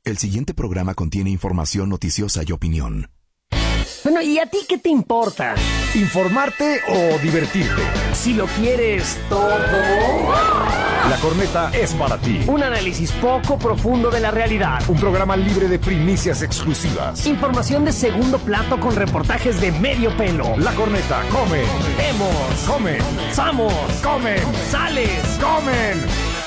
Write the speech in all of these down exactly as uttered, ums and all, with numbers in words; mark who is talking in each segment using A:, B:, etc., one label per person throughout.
A: El siguiente programa contiene información noticiosa y opinión.
B: Bueno, ¿y a ti qué te importa?
C: ¿Informarte o divertirte?
B: Si lo quieres todo.
C: La Corneta es para ti.
B: Un análisis poco profundo de la realidad.
C: Un programa libre de primicias exclusivas.
B: Información de segundo plato con reportajes de medio pelo.
C: La Corneta come.
B: Vemos.
C: Comen.
B: Somos.
C: Comen.
B: Sales.
C: Comen.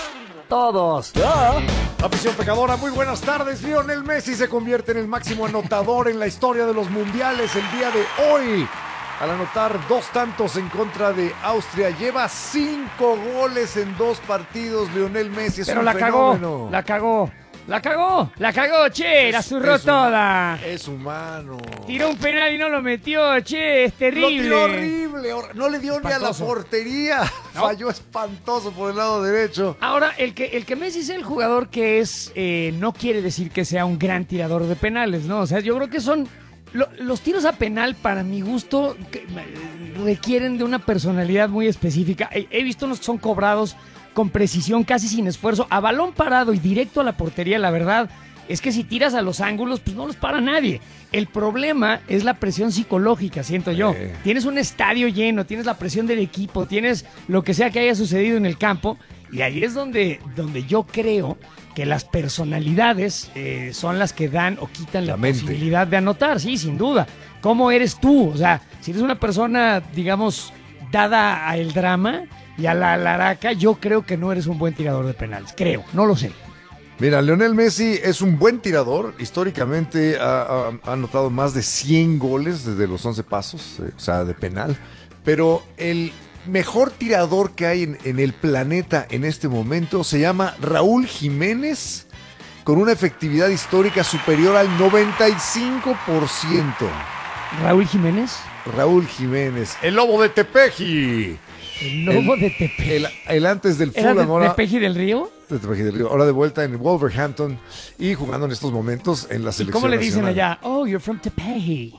B: Todos.
C: ¡Ya! Afición pecadora, muy buenas tardes. Lionel Messi se convierte en el máximo anotador en la historia de los mundiales el día de hoy. Al anotar dos tantos en contra de Austria, lleva cinco goles en dos partidos. Lionel Messi es
B: Pero
C: un
B: la
C: fenómeno.
B: cagó, la cagó, la cagó, la cagó, che,
C: Es-
B: la zurró
C: es
B: toda.
C: hum- Es humano.
B: Tiró un penal y no lo metió, che, es terrible.
C: Lo tiró horrible. hor- No le dio ni a la
B: Espantoso.
C: portería.
B: No.
C: Falló espantoso por el lado derecho.
B: Ahora, el que, el que Messi sea el jugador que es, eh, no quiere decir que sea un gran tirador de penales, ¿no? O sea, yo creo que son... lo- los tiros a penal, para mi gusto, que, eh, requieren de una personalidad muy específica. He, he visto unos que son cobrados con precisión, casi sin esfuerzo, a balón parado y directo a la portería. La verdad es que si tiras a los ángulos, pues no los para nadie. El problema es la presión psicológica, siento yo.
C: Eh.
B: Tienes un estadio lleno, tienes la presión del equipo, tienes lo que sea que haya sucedido en el campo, y ahí es donde, donde yo creo que las personalidades eh, son las que dan o quitan la,
C: La mente.
B: posibilidad de anotar, sí, sin duda. ¿Cómo eres tú? O sea, si eres una persona, digamos, dada al drama y a la laraca, yo creo que no eres un buen tirador de penales. Creo, no lo sé.
C: Mira, Lionel Messi es un buen tirador. Históricamente ha, ha- ha anotado más de cien goles desde los once pasos, eh, o sea, de penal. Pero el mejor tirador que hay en, en el planeta en este momento se llama Raúl Jiménez, con una efectividad histórica superior al noventa y cinco por ciento.
B: Raúl Jiménez,
C: Raúl Jiménez, el lobo de Tepeji.
B: el lobo de Tepeji.
C: El, el antes del
B: ¿Era de
C: Fulham, ahora-
B: Tepeji del Río?
C: de Tepeji del Río, ahora de vuelta en Wolverhampton y jugando en estos momentos en la
B: ¿Y
C: selección
B: cómo le dicen
C: nacional.
B: allá? Oh, you're from Tepeji.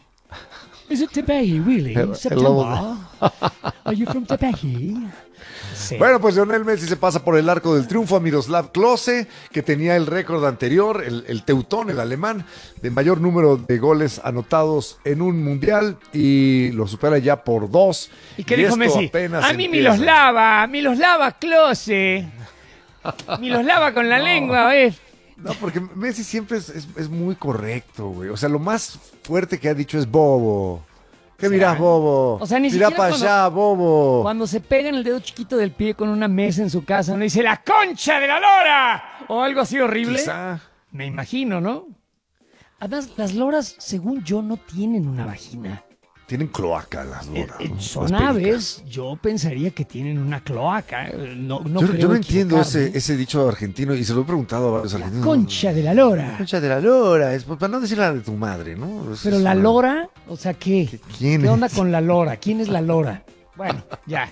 B: Is it Tepeji, really?
C: El- el
B: September?
C: lobo
B: Are you from Tepeji? Sí.
C: Bueno, pues Lionel Messi se pasa por el arco del triunfo a Miroslav Klose, que tenía el récord anterior, el, el teutón, el alemán, de mayor número de goles anotados en un mundial, y lo supera ya por dos.
B: ¿Y qué dijo
C: esto
B: Messi?
C: apenas
B: A mí
C: empieza.
B: Miloslava, Miloslava Klose. Miloslava con la
C: No.
B: lengua, ¿ves?
C: No, porque Messi siempre es, es- es muy correcto, güey. O sea, lo más fuerte que ha dicho es bobo. ¿Qué mirás, bobo?
B: O sea, ni
C: Mirá
B: siquiera
C: para
B: cuando-
C: allá, bobo.
B: Cuando se pega en el dedo chiquito del pie con una mesa en su casa, no dice ¡la concha de la lora! O algo así horrible.
C: Quizá.
B: Me imagino, ¿no? Además, las loras, según yo, no tienen una vagina.
C: Tienen cloaca las
B: Eh,
C: loras.
B: eh,
C: ¿no?
B: son
C: Las pelicas.
B: aves, yo pensaría que tienen una cloaca. eh, No, no
C: yo,
B: creo
C: yo no entiendo
B: equivocarme.
C: ese, ese dicho argentino y se lo he preguntado a varios argentinos.
B: Concha de la lora.
C: Concha de la lora, es para no decir la de tu madre, ¿no? Es-
B: Pero
C: es
B: la
C: una-
B: lora, o sea, ¿qué?
C: ¿Quién
B: ¿Qué
C: es?
B: onda con la lora? ¿Quién es la lora? Bueno, ya.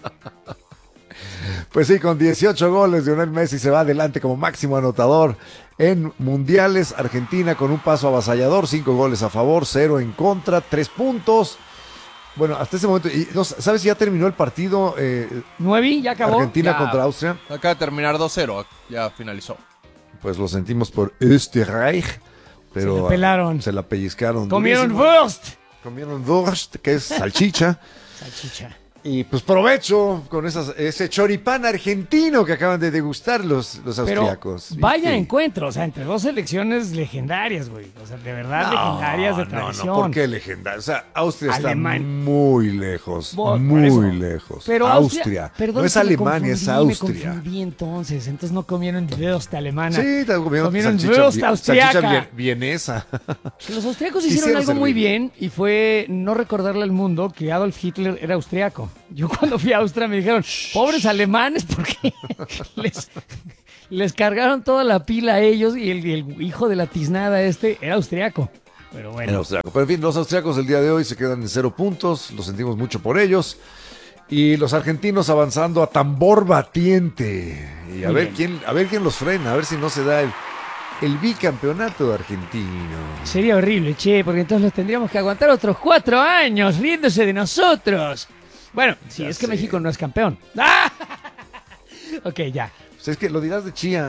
C: Pues sí, con dieciocho goles, Lionel Messi se va adelante como máximo anotador en mundiales. Argentina con un paso avasallador, cinco goles a favor, cero en contra, tres puntos. Bueno, hasta ese momento, y, no, ¿sabes si ya terminó el partido eh,
B: ¿Nueve? ¿Ya acabó?
C: Argentina
D: Ya.
C: contra Austria?
D: Acaba de terminar dos cero, ya finalizó.
C: Pues lo sentimos por Österreich, pero
B: Se la pelaron.
C: ah, se la pellizcaron.
B: Comieron
C: durísimo.
B: Wurst.
C: Comieron Wurst, que es salchicha.
B: Salchicha.
C: Y pues provecho con esas, ese choripán argentino que acaban de degustar los, los
B: Pero
C: austriacos.
B: vaya
C: ¿Viste?
B: encuentro, o sea, entre dos selecciones legendarias, güey. O sea, de verdad legendarias de tradición.
C: No, no, ¿por qué legendaria? O sea, Austria
B: Alemán.
C: está muy lejos,
B: Bo- por
C: muy
B: eso.
C: lejos.
B: Pero
C: Austria,
B: perdón
C: no es
B: que me
C: Alemania, es
B: confundí,
C: Austria.
B: Me confundí entonces, entonces no comieron Wurst alemana.
C: Sí, te comieron,
B: Comieron
C: salchicha,
B: Wurst
C: vi-
B: austriaca.
C: salchicha bien- vienesa.
B: Los austriacos hicieron
C: Quisieron
B: algo muy
C: servir.
B: bien y fue no recordarle al mundo que Adolf Hitler era austriaco. Yo cuando fui a Austria me dijeron, pobres alemanes, porque les, les cargaron toda la pila a ellos y el, y el hijo de la tiznada este era austriaco. Pero
C: El
B: bueno,
C: austriaco. Pero en fin, los austriacos el día de hoy se quedan en cero puntos, lo sentimos mucho por ellos. Y los argentinos avanzando a tambor batiente. Y a
B: Muy
C: ver
B: bien.
C: quién, a ver quién los frena, a ver si no se da el, el bicampeonato argentino.
B: sería horrible, che, porque entonces los tendríamos que aguantar otros cuatro años riéndose de nosotros. Bueno, si
C: Ya
B: es que
C: sé.
B: México no es campeón. ¡Ah! Ok, ya.
C: Pues es que lo dirás de Chía.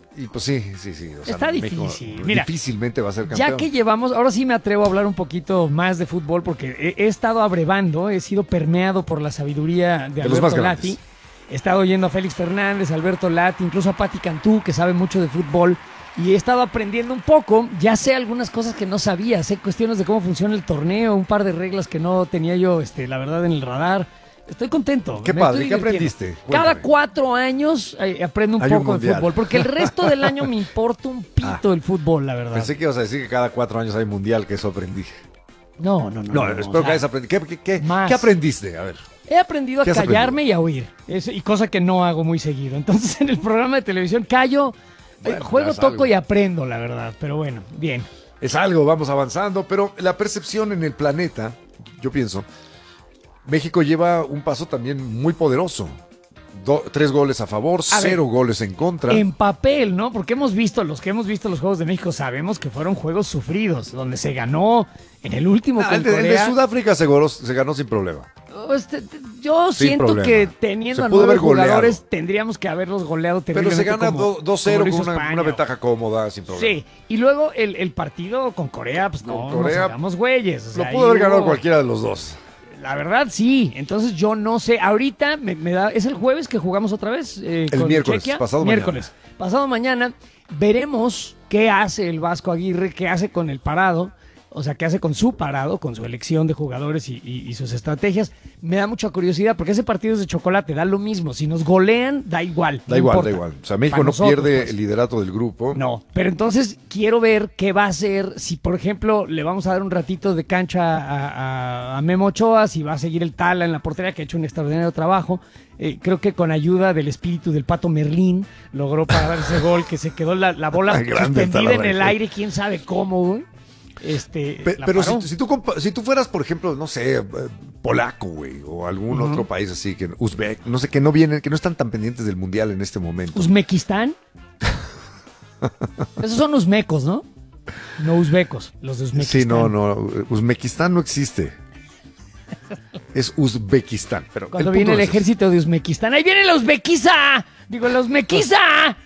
C: Y pues sí, sí, sí. O sea,
B: Está
C: México
B: difícil. Mira,
C: difícilmente va a ser campeón.
B: Ya que llevamos, ahora sí me atrevo a hablar un poquito más de fútbol porque he, he estado abrevando, he sido permeado por la sabiduría de,
C: De los más
B: Alberto
C: grandes.
B: Lati. He estado oyendo a Félix Fernández, a Alberto Lati, incluso a Pati Cantú, que sabe mucho de fútbol. Y he estado aprendiendo un poco, ya sé algunas cosas que no sabía, sé cuestiones de cómo funciona el torneo, un par de reglas que no tenía yo, este, la verdad, en el radar. Estoy contento.
C: Qué
B: me
C: padre,
B: estoy
C: ¿qué
B: divirtiendo.
C: aprendiste?
B: Cada
C: Cuéntame.
B: cuatro años eh, aprendo un
C: Hay un
B: poco de
C: mundial.
B: fútbol, porque el resto del año me importa un pito
C: Ah.
B: el fútbol, la verdad.
C: Pensé que ibas a decir que cada cuatro años hay mundial, que eso aprendí.
B: No, no, no.
C: No,
B: no,
C: espero
B: o
C: que
B: sea,
C: hayas aprendido. ¿Qué, qué, qué,
B: más.
C: qué aprendiste? A ver.
B: He aprendido a
C: ¿Qué has
B: callarme
C: aprendido?
B: y a oír, eso, y cosa que no hago muy seguido. Entonces, en el programa de televisión callo, eh,
C: Bueno,
B: juego,
C: ya es
B: toco
C: algo.
B: y aprendo, la verdad. Pero bueno, bien.
C: Es algo, vamos avanzando, pero la percepción en el planeta, yo pienso, México lleva un paso también muy poderoso. Do- tres goles a favor,
B: A
C: cero
B: ver,
C: goles en contra.
B: En papel, ¿no? Porque hemos visto, los que hemos visto los Juegos de México, sabemos que fueron juegos sufridos, donde se ganó en el último
C: Ah,
B: con
C: el, de, el de
B: Corea.
C: Sudáfrica se ganó, se ganó sin problema.
B: Este, te- yo
C: Sin
B: siento
C: problema.
B: que teniendo
C: Se
B: a
C: pudo
B: nueve
C: haber goleado.
B: jugadores tendríamos que haberlos goleado
C: Pero
B: terriblemente.
C: se gana
B: como-
C: do- dos cero
B: como lo
C: con
B: hizo
C: una,
B: España.
C: una ventaja cómoda, sin problema.
B: Sí, y luego el, el partido con Corea, pues
C: Con
B: no
C: Corea,
B: nos hagamos güeyes. o sea,
C: Lo pudo
B: ahí
C: haber ganado
B: hubo-
C: cualquiera de los dos.
B: La verdad, sí. Entonces yo no sé. Ahorita me, me da. ¿Es el jueves que jugamos otra vez? eh,
C: El
B: con
C: miércoles,
B: Chequia?
C: pasado
B: miércoles. Pasado mañana veremos qué hace el Vasco Aguirre, qué hace con el parado. O sea, qué hace con su parado, con su elección de jugadores y, y- y sus estrategias. Me da mucha curiosidad porque ese partido es de chocolate, da lo mismo. Si nos golean, da igual.
C: Da
B: no
C: igual,
B: importa.
C: da igual. O sea, México
B: Para
C: no
B: nosotros,
C: pierde
B: pues.
C: el liderato del grupo.
B: No, pero entonces quiero ver qué va a hacer, si por ejemplo le vamos a dar un ratito de cancha a, a- a Memo Ochoa, si va a seguir el Tala en la portería, que ha hecho un extraordinario trabajo. Eh, creo que con ayuda del espíritu del Pato Merlín logró parar ese gol, que se quedó la, la bola
C: Grande
B: suspendida en
C: Tala,
B: el
C: güey.
B: aire, quién sabe cómo, güey. Este,
C: Pe-
B: la
C: pero
B: paró.
C: si, si tú, compa- si tú fueras, por ejemplo, no sé, eh, polaco, güey, o algún otro país así, que Uzbek, no sé, que no vienen, que no están tan pendientes del mundial en este momento.
B: ¿Uzbekistán? Esos son uzmecos, ¿no? No uzbecos, los de Uzbekistán.
C: Sí, no, no, Uzbekistán no existe. Es Uzbekistán. Pero
B: Cuando
C: el
B: viene
C: punto
B: el
C: es ese.
B: ejército de Uzbekistán, ¡ahí viene la Uzbekiza! Digo, la Uzbekiza.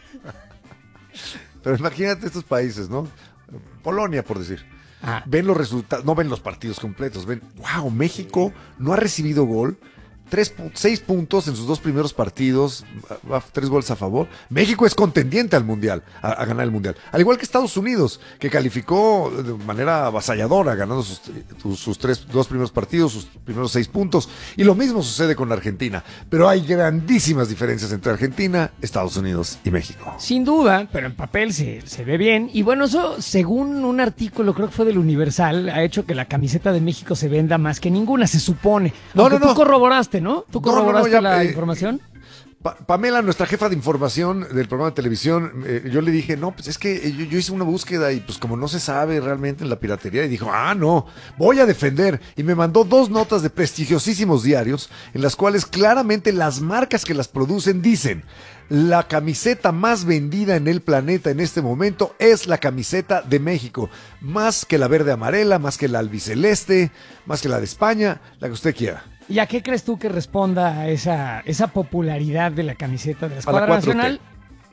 C: Pero imagínate estos países, ¿no? Polonia, por decir.
B: Ah.
C: Ven los resultados, no ven los partidos completos, ven, wow, México no ha recibido gol, tres, pu- seis puntos en sus dos primeros partidos, a- a- tres goles a favor. México es contendiente al Mundial, a, a ganar el Mundial. Al igual que Estados Unidos, que calificó de manera avasalladora, ganando sus, sus, sus tres, dos primeros partidos, sus primeros seis puntos. Y lo mismo sucede con Argentina. Pero hay grandísimas diferencias entre Argentina, Estados Unidos y México.
B: Sin duda, pero en papel se, se ve bien. Y bueno, eso, según un artículo, creo que fue del Universal, ha hecho que la camiseta de México se venda más que ninguna, se supone.
C: No,
B: Aunque
C: no, no.
B: Tú corroboraste, ¿no? ¿Tú
C: No, no, no,
B: corroboraste
C: ya,
B: la
C: eh,
B: información?
C: Pa- Pamela, nuestra jefa de información del programa de televisión, eh, yo le dije, no, pues es que eh, yo, yo hice una búsqueda y pues como no se sabe realmente en la piratería, y dijo, ah, no, voy a defender. Y me mandó dos notas de prestigiosísimos diarios en las cuales claramente las marcas que las producen dicen, la camiseta más vendida en el planeta en este momento es la camiseta de México, más que la verde amarela, más que la albiceleste, más que la de España, la que usted quiera.
B: ¿Y a qué crees tú que responda a esa, esa popularidad de la camiseta de la
C: A la
B: escuadra
C: cuatro T.
B: nacional?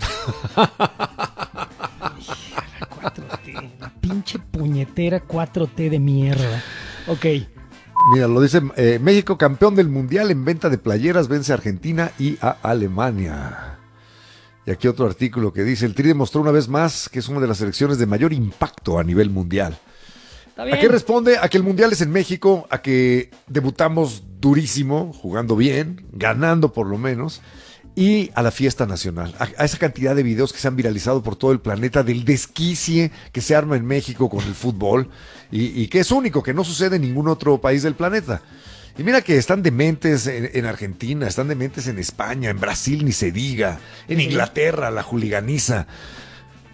B: Hija, la cuatro T, la pinche puñetera cuatro T de mierda. Ok.
C: Mira, lo dice eh, México, campeón del mundial en venta de playeras, vence a Argentina y a Alemania. Y aquí otro artículo que dice, el Tri demostró una vez más que es una de las selecciones de mayor impacto a nivel mundial.
B: Está
C: ¿A
B: bien.
C: qué responde? A que el mundial es en México, a que debutamos durísimo, jugando bien, ganando por lo menos, y a la fiesta nacional, a, a esa cantidad de videos que se han viralizado por todo el planeta del desquicie que se arma en México con el fútbol y, y que es único, que no sucede en ningún otro país del planeta. Y mira que están dementes en, en Argentina, están dementes en España, en Brasil ni se diga, en
B: Sí.
C: Inglaterra la juliganiza.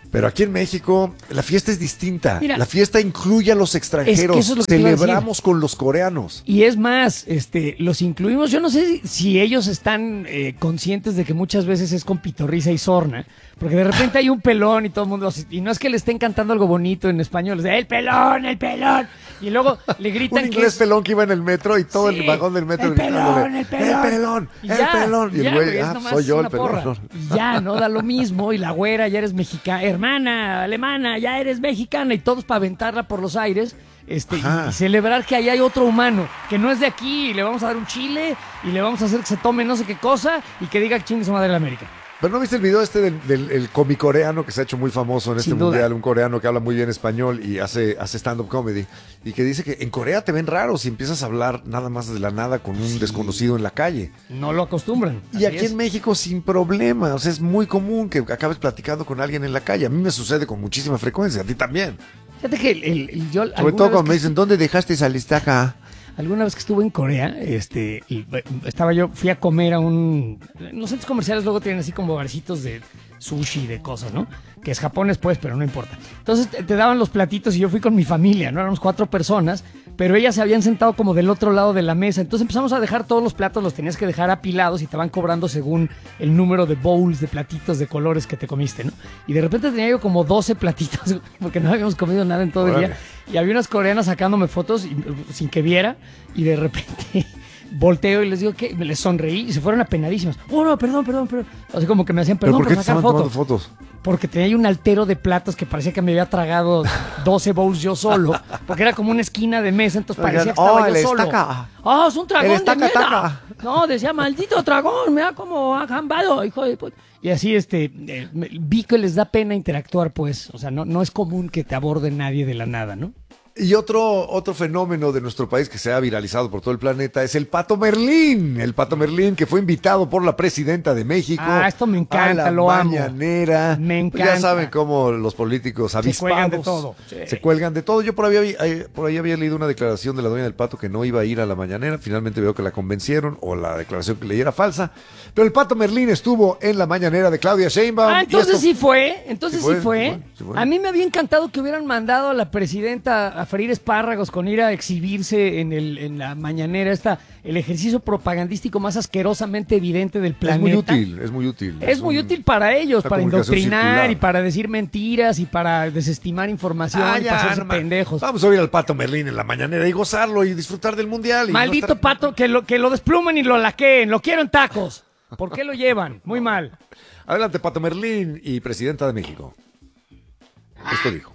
C: Pero aquí en México la fiesta es distinta.
B: Mira,
C: la fiesta incluye a los extranjeros.
B: es que eso es lo que te iba a decir.
C: Celebramos con los coreanos.
B: Y es más, este, los incluimos. Yo no sé si, si ellos están eh, conscientes de que muchas veces es con pitorrisa y sorna, porque de repente hay un pelón y todo el mundo, y no es que le estén cantando algo bonito en español, es de, el pelón, el pelón, y luego le gritan
C: Un
B: que
C: inglés
B: es,
C: pelón que iba en el metro y todo
B: Sí,
C: el vagón del metro
B: el
C: gritándole,
B: pelón, el pelón,
C: el pelón,
B: Y
C: el
B: ya,
C: pelón. Y
B: ya,
C: el güey,
B: güey, es
C: ah,
B: nomás
C: soy yo el
B: una porra.
C: pelón.
B: Y ya, no da lo mismo, y la güera ya eres mexicana, hermana, alemana, ya eres mexicana, y todos para aventarla por los aires. Este, y,
C: Ajá.
B: y celebrar que ahí hay otro humano que no es de aquí, y le vamos a dar un chile y le vamos a hacer que se tome no sé qué cosa y que diga que chingue su madre la América.
C: Pero ¿no viste el video este del, del el comicoreano que se ha hecho muy famoso en este
B: Sin duda.
C: mundial? Un coreano que habla muy bien español y hace, hace stand-up comedy. Y que dice que en Corea te ven raro si empiezas a hablar nada más de la nada con un desconocido en la calle.
B: No lo acostumbran.
C: Y
B: así
C: aquí
B: es.
C: en México sin problema. O sea, es muy común que acabes platicando con alguien en la calle. A mí me sucede con muchísima frecuencia. A ti también.
B: Fíjate que el, el- el- yo
C: Sobre
B: alguna
C: todo
B: vez
C: cuando
B: que-
C: me dicen, ¿dónde dejaste esa listaca?
B: Alguna vez que estuve en Corea, este, y, eh, estaba yo, fui a comer a un... En los centros comerciales luego tienen así como barcitos de sushi, de cosas, ¿no? Que es japonés, pues, pero no importa. Entonces te, te daban los platitos y yo fui con mi familia, ¿no? Éramos cuatro personas, pero ellas se habían sentado como del otro lado de la mesa. Entonces empezamos a dejar todos los platos, los tenías que dejar apilados y te van cobrando según el número de bowls, de platitos, de colores que te comiste, ¿no? Y de repente tenía yo como doce platitos, porque no habíamos comido nada en todo el
C: Órale.
B: día. Y había unas coreanas sacándome fotos y- sin que viera, y de repente volteo y les digo que les sonreí y se fueron apenadísimas. Oh, no, perdón, perdón, perdón. Así como que me hacían
C: ¿Pero
B: perdón
C: por qué
B: por
C: te
B: sacar
C: estaban tomando
B: fotos.
C: fotos?
B: Porque tenía ahí un altero de platos que parecía que me había tragado doce bowls yo solo, porque era como una esquina de mesa, entonces parecía que estaba
C: Oh,
B: yo
C: el
B: solo.
C: estaca.
B: ¡Ah, es un dragón
C: El
B: de
C: estaca,
B: mierda!
C: taca.
B: No, decía, maldito dragón, mira cómo ha jambado, hijo de puta. Y así, este, eh, me- vi que les da pena interactuar, pues. O sea, no, no es común que te aborde nadie de la nada, ¿no?
C: Y otro, otro fenómeno de nuestro país que se ha viralizado por todo el planeta es el Pato Merlín. El Pato Merlín que fue invitado por la presidenta de México.
B: Ah, esto me encanta,
C: a la
B: lo amo.
C: mañanera.
B: Me
C: Pues ya
B: encanta.
C: saben cómo los políticos avispados
B: cuelgan de todo. Sí.
C: se cuelgan de todo. Yo por ahí, había, eh, por ahí había leído una declaración de la dueña del Pato que no iba a ir a la mañanera. Finalmente veo que la convencieron o la declaración que leí era falsa. Pero el Pato Merlín estuvo en la mañanera de Claudia Sheinbaum.
B: Ah,
C: y
B: entonces
C: esto-
B: sí fue, entonces
C: Sí
B: sí
C: fue,
B: fue.
C: sí fue, sí fue.
B: A mí me había encantado que hubieran mandado a la presidenta a freír espárragos con ir a exhibirse en, el, en la mañanera, esta, el ejercicio propagandístico más asquerosamente evidente del
C: Es
B: planeta.
C: muy útil, es muy útil.
B: Es muy
C: un-
B: útil para ellos,
C: una
B: para
C: comunicación
B: indoctrinar
C: circular.
B: y para decir mentiras y para desestimar información
C: Ah,
B: y
C: ya,
B: para hacerse
C: no ma-
B: pendejos.
C: Vamos a oír al Pato Merlín en la mañanera y gozarlo y disfrutar del mundial. y no
B: Maldito
C: estar-
B: pato, que lo, que lo desplumen y lo laqueen, lo quiero en tacos. ¿Por qué lo llevan? Muy mal.
C: Adelante, Pato Merlín y presidenta de México. Esto dijo.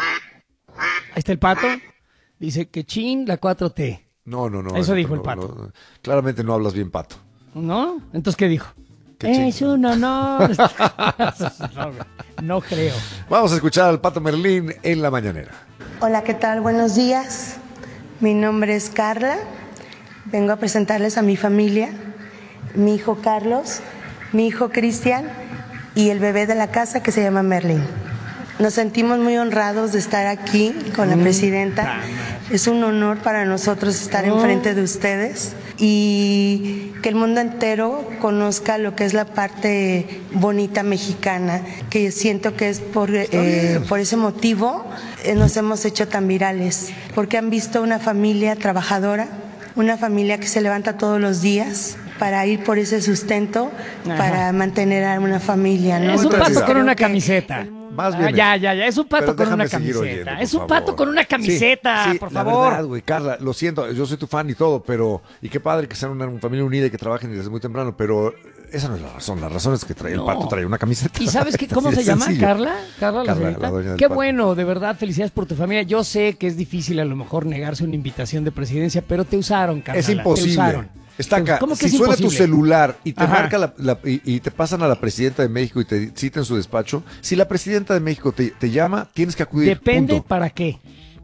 B: Ahí está el pato. Dice que chin la cuatro T.
C: No, no, no.
B: Eso
C: no,
B: dijo
C: no,
B: el Pato.
C: no, no. Claramente no hablas bien, Pato.
B: ¿No? Entonces, ¿qué dijo?
C: Qué
B: Es
C: chingón.
B: un honor. no, no creo.
C: Vamos a escuchar al Pato Merlín en la mañanera.
E: Hola, ¿qué tal? Buenos días. Mi nombre es Carla. Vengo a presentarles a mi familia, mi hijo Carlos, mi hijo Cristian y el bebé de la casa que se llama Merlín. Nos sentimos muy honrados de estar aquí con la presidenta. Es un honor para nosotros estar enfrente de ustedes y que el mundo entero conozca lo que es la parte bonita mexicana, que siento que es por, eh, por ese motivo eh, nos hemos hecho tan virales, porque han visto una familia trabajadora, una familia que se levanta todos los días para ir por ese sustento,
B: Ajá.
E: para mantener a una familia, ¿no?
B: Es un
C: Entonces,
B: pato con
E: creo
B: una
E: que
B: camiseta.
E: el mundo-
C: Más
B: Ah,
C: bien.
B: ya, ya, ya. Es un pato
C: Pero
B: con una
C: déjame seguir
B: camiseta.
C: oyendo, por
B: es un
C: favor.
B: pato con una camiseta,
C: Sí, sí,
B: por
C: la
B: favor.
C: verdad, güey, Carla, lo siento, yo soy tu fan y todo, pero. Y qué padre que sean una, una familia unida y que trabajen desde muy temprano, pero esa no es la razón. La razón es que trae,
B: No.
C: el Pato trae una camiseta.
B: ¿Y sabes qué, cómo
C: Así
B: se
C: de
B: llama?
C: sencillo.
B: ¿Carla? ¿Carla la
C: Carla,
B: señorita?
C: la dueña del
B: Qué
C: pato.
B: bueno, de verdad, felicidades por tu familia. Yo sé que es difícil a lo mejor negarse una invitación de presidencia, pero te usaron, Carla.
C: Es imposible.
B: Te usaron.
C: Está acá.
B: ¿Cómo que
C: Si
B: es
C: suena tu
B: imposible?
C: celular y te
B: Ajá.
C: marca la, la- y, y te pasan a la presidenta de México y te cita en su despacho, si la presidenta de México te, te llama, tienes que acudir.
B: Depende
C: punto.
B: para qué.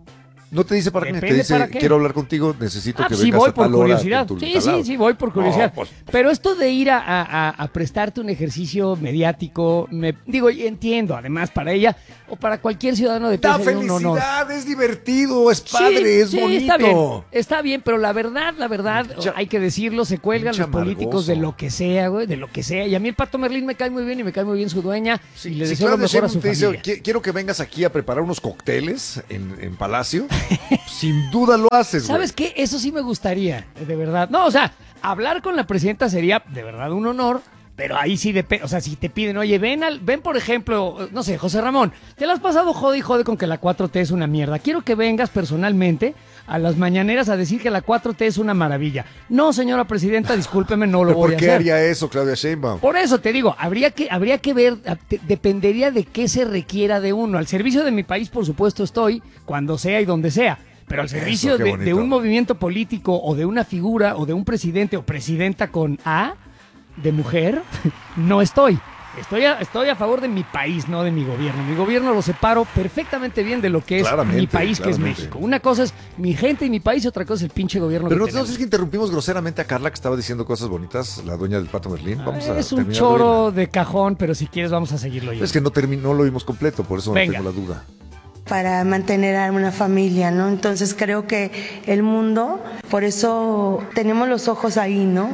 C: No te dice para qué, te
B: Depende
C: dice,
B: para qué.
C: quiero hablar contigo, necesito
B: Ah,
C: que
B: sí,
C: vengas
B: voy
C: a
B: por
C: tal hora
B: curiosidad.
C: en tu
B: Sí,
C: talado.
B: sí, sí, voy por curiosidad.
C: No, pues,
B: Pero esto de ir a, a- a prestarte un ejercicio mediático, me digo, y entiendo, además, para ella o para cualquier ciudadano de pie
C: da
B: sería un honor.
C: felicidad, es divertido, es padre,
B: Sí,
C: es
B: sí,
C: bonito.
B: está bien, está bien, pero la verdad, la verdad,
C: Mucha-
B: hay que decirlo, se cuelgan
C: mucha
B: los políticos de
C: amargoso.
B: lo que sea, güey, de lo que sea. Y a mí el Pato Merlín me cae muy bien y me cae muy bien su dueña y le
C: Si
B: deseo lo
C: Claudia
B: mejor a
C: Sheinbaum
B: su
C: te dice,
B: familia.
C: "Qui- quiero que vengas aquí a preparar unos cócteles en, en Palacio", sin duda lo haces, güey.
B: ¿Sabes qué? Eso sí me gustaría, de verdad. No, o sea, hablar con la presidenta sería de verdad un honor, pero ahí sí depende. O sea, si te piden, oye, ven, al, ven por ejemplo, no sé, José Ramón, te la has pasado jode y jode con que la cuatro T es una mierda. Quiero que vengas personalmente a las mañaneras a decir que la cuatro T es una maravilla. No, señora presidenta, discúlpeme, no lo
C: ¿Pero
B: voy
C: ¿Por
B: a
C: qué
B: hacer.
C: haría eso Claudia Sheinbaum?
B: Por eso te digo, habría que, habría que ver, a- te- dependería de qué se requiera de uno. Al servicio de mi país, por supuesto, estoy, cuando sea y donde sea. Pero al
C: Eso,
B: servicio
C: qué
B: de,
C: bonito.
B: de un movimiento político o de una figura o de un presidente o presidenta con A de mujer, no estoy. Estoy a, estoy a favor de mi país, no de mi gobierno. Mi gobierno lo separo perfectamente bien de lo que es
C: Claramente,
B: mi país, que es
C: claramente.
B: México. Una cosa es mi gente y mi país y otra cosa es el pinche gobierno
C: Pero
B: que
C: no, no
B: tenemos.
C: es que interrumpimos groseramente a Carla, que estaba diciendo cosas bonitas, la dueña del Pato Merlín. Vamos a
B: Es un
C: terminar de
B: choro
C: oírla.
B: de cajón, pero si quieres vamos a seguirlo oyendo.
C: Es que no, terminó, no lo vimos completo, por eso
B: Venga.
C: no tengo la duda.
E: Para mantener a una familia, ¿no? Entonces creo que el mundo, por eso tenemos los ojos ahí, ¿no?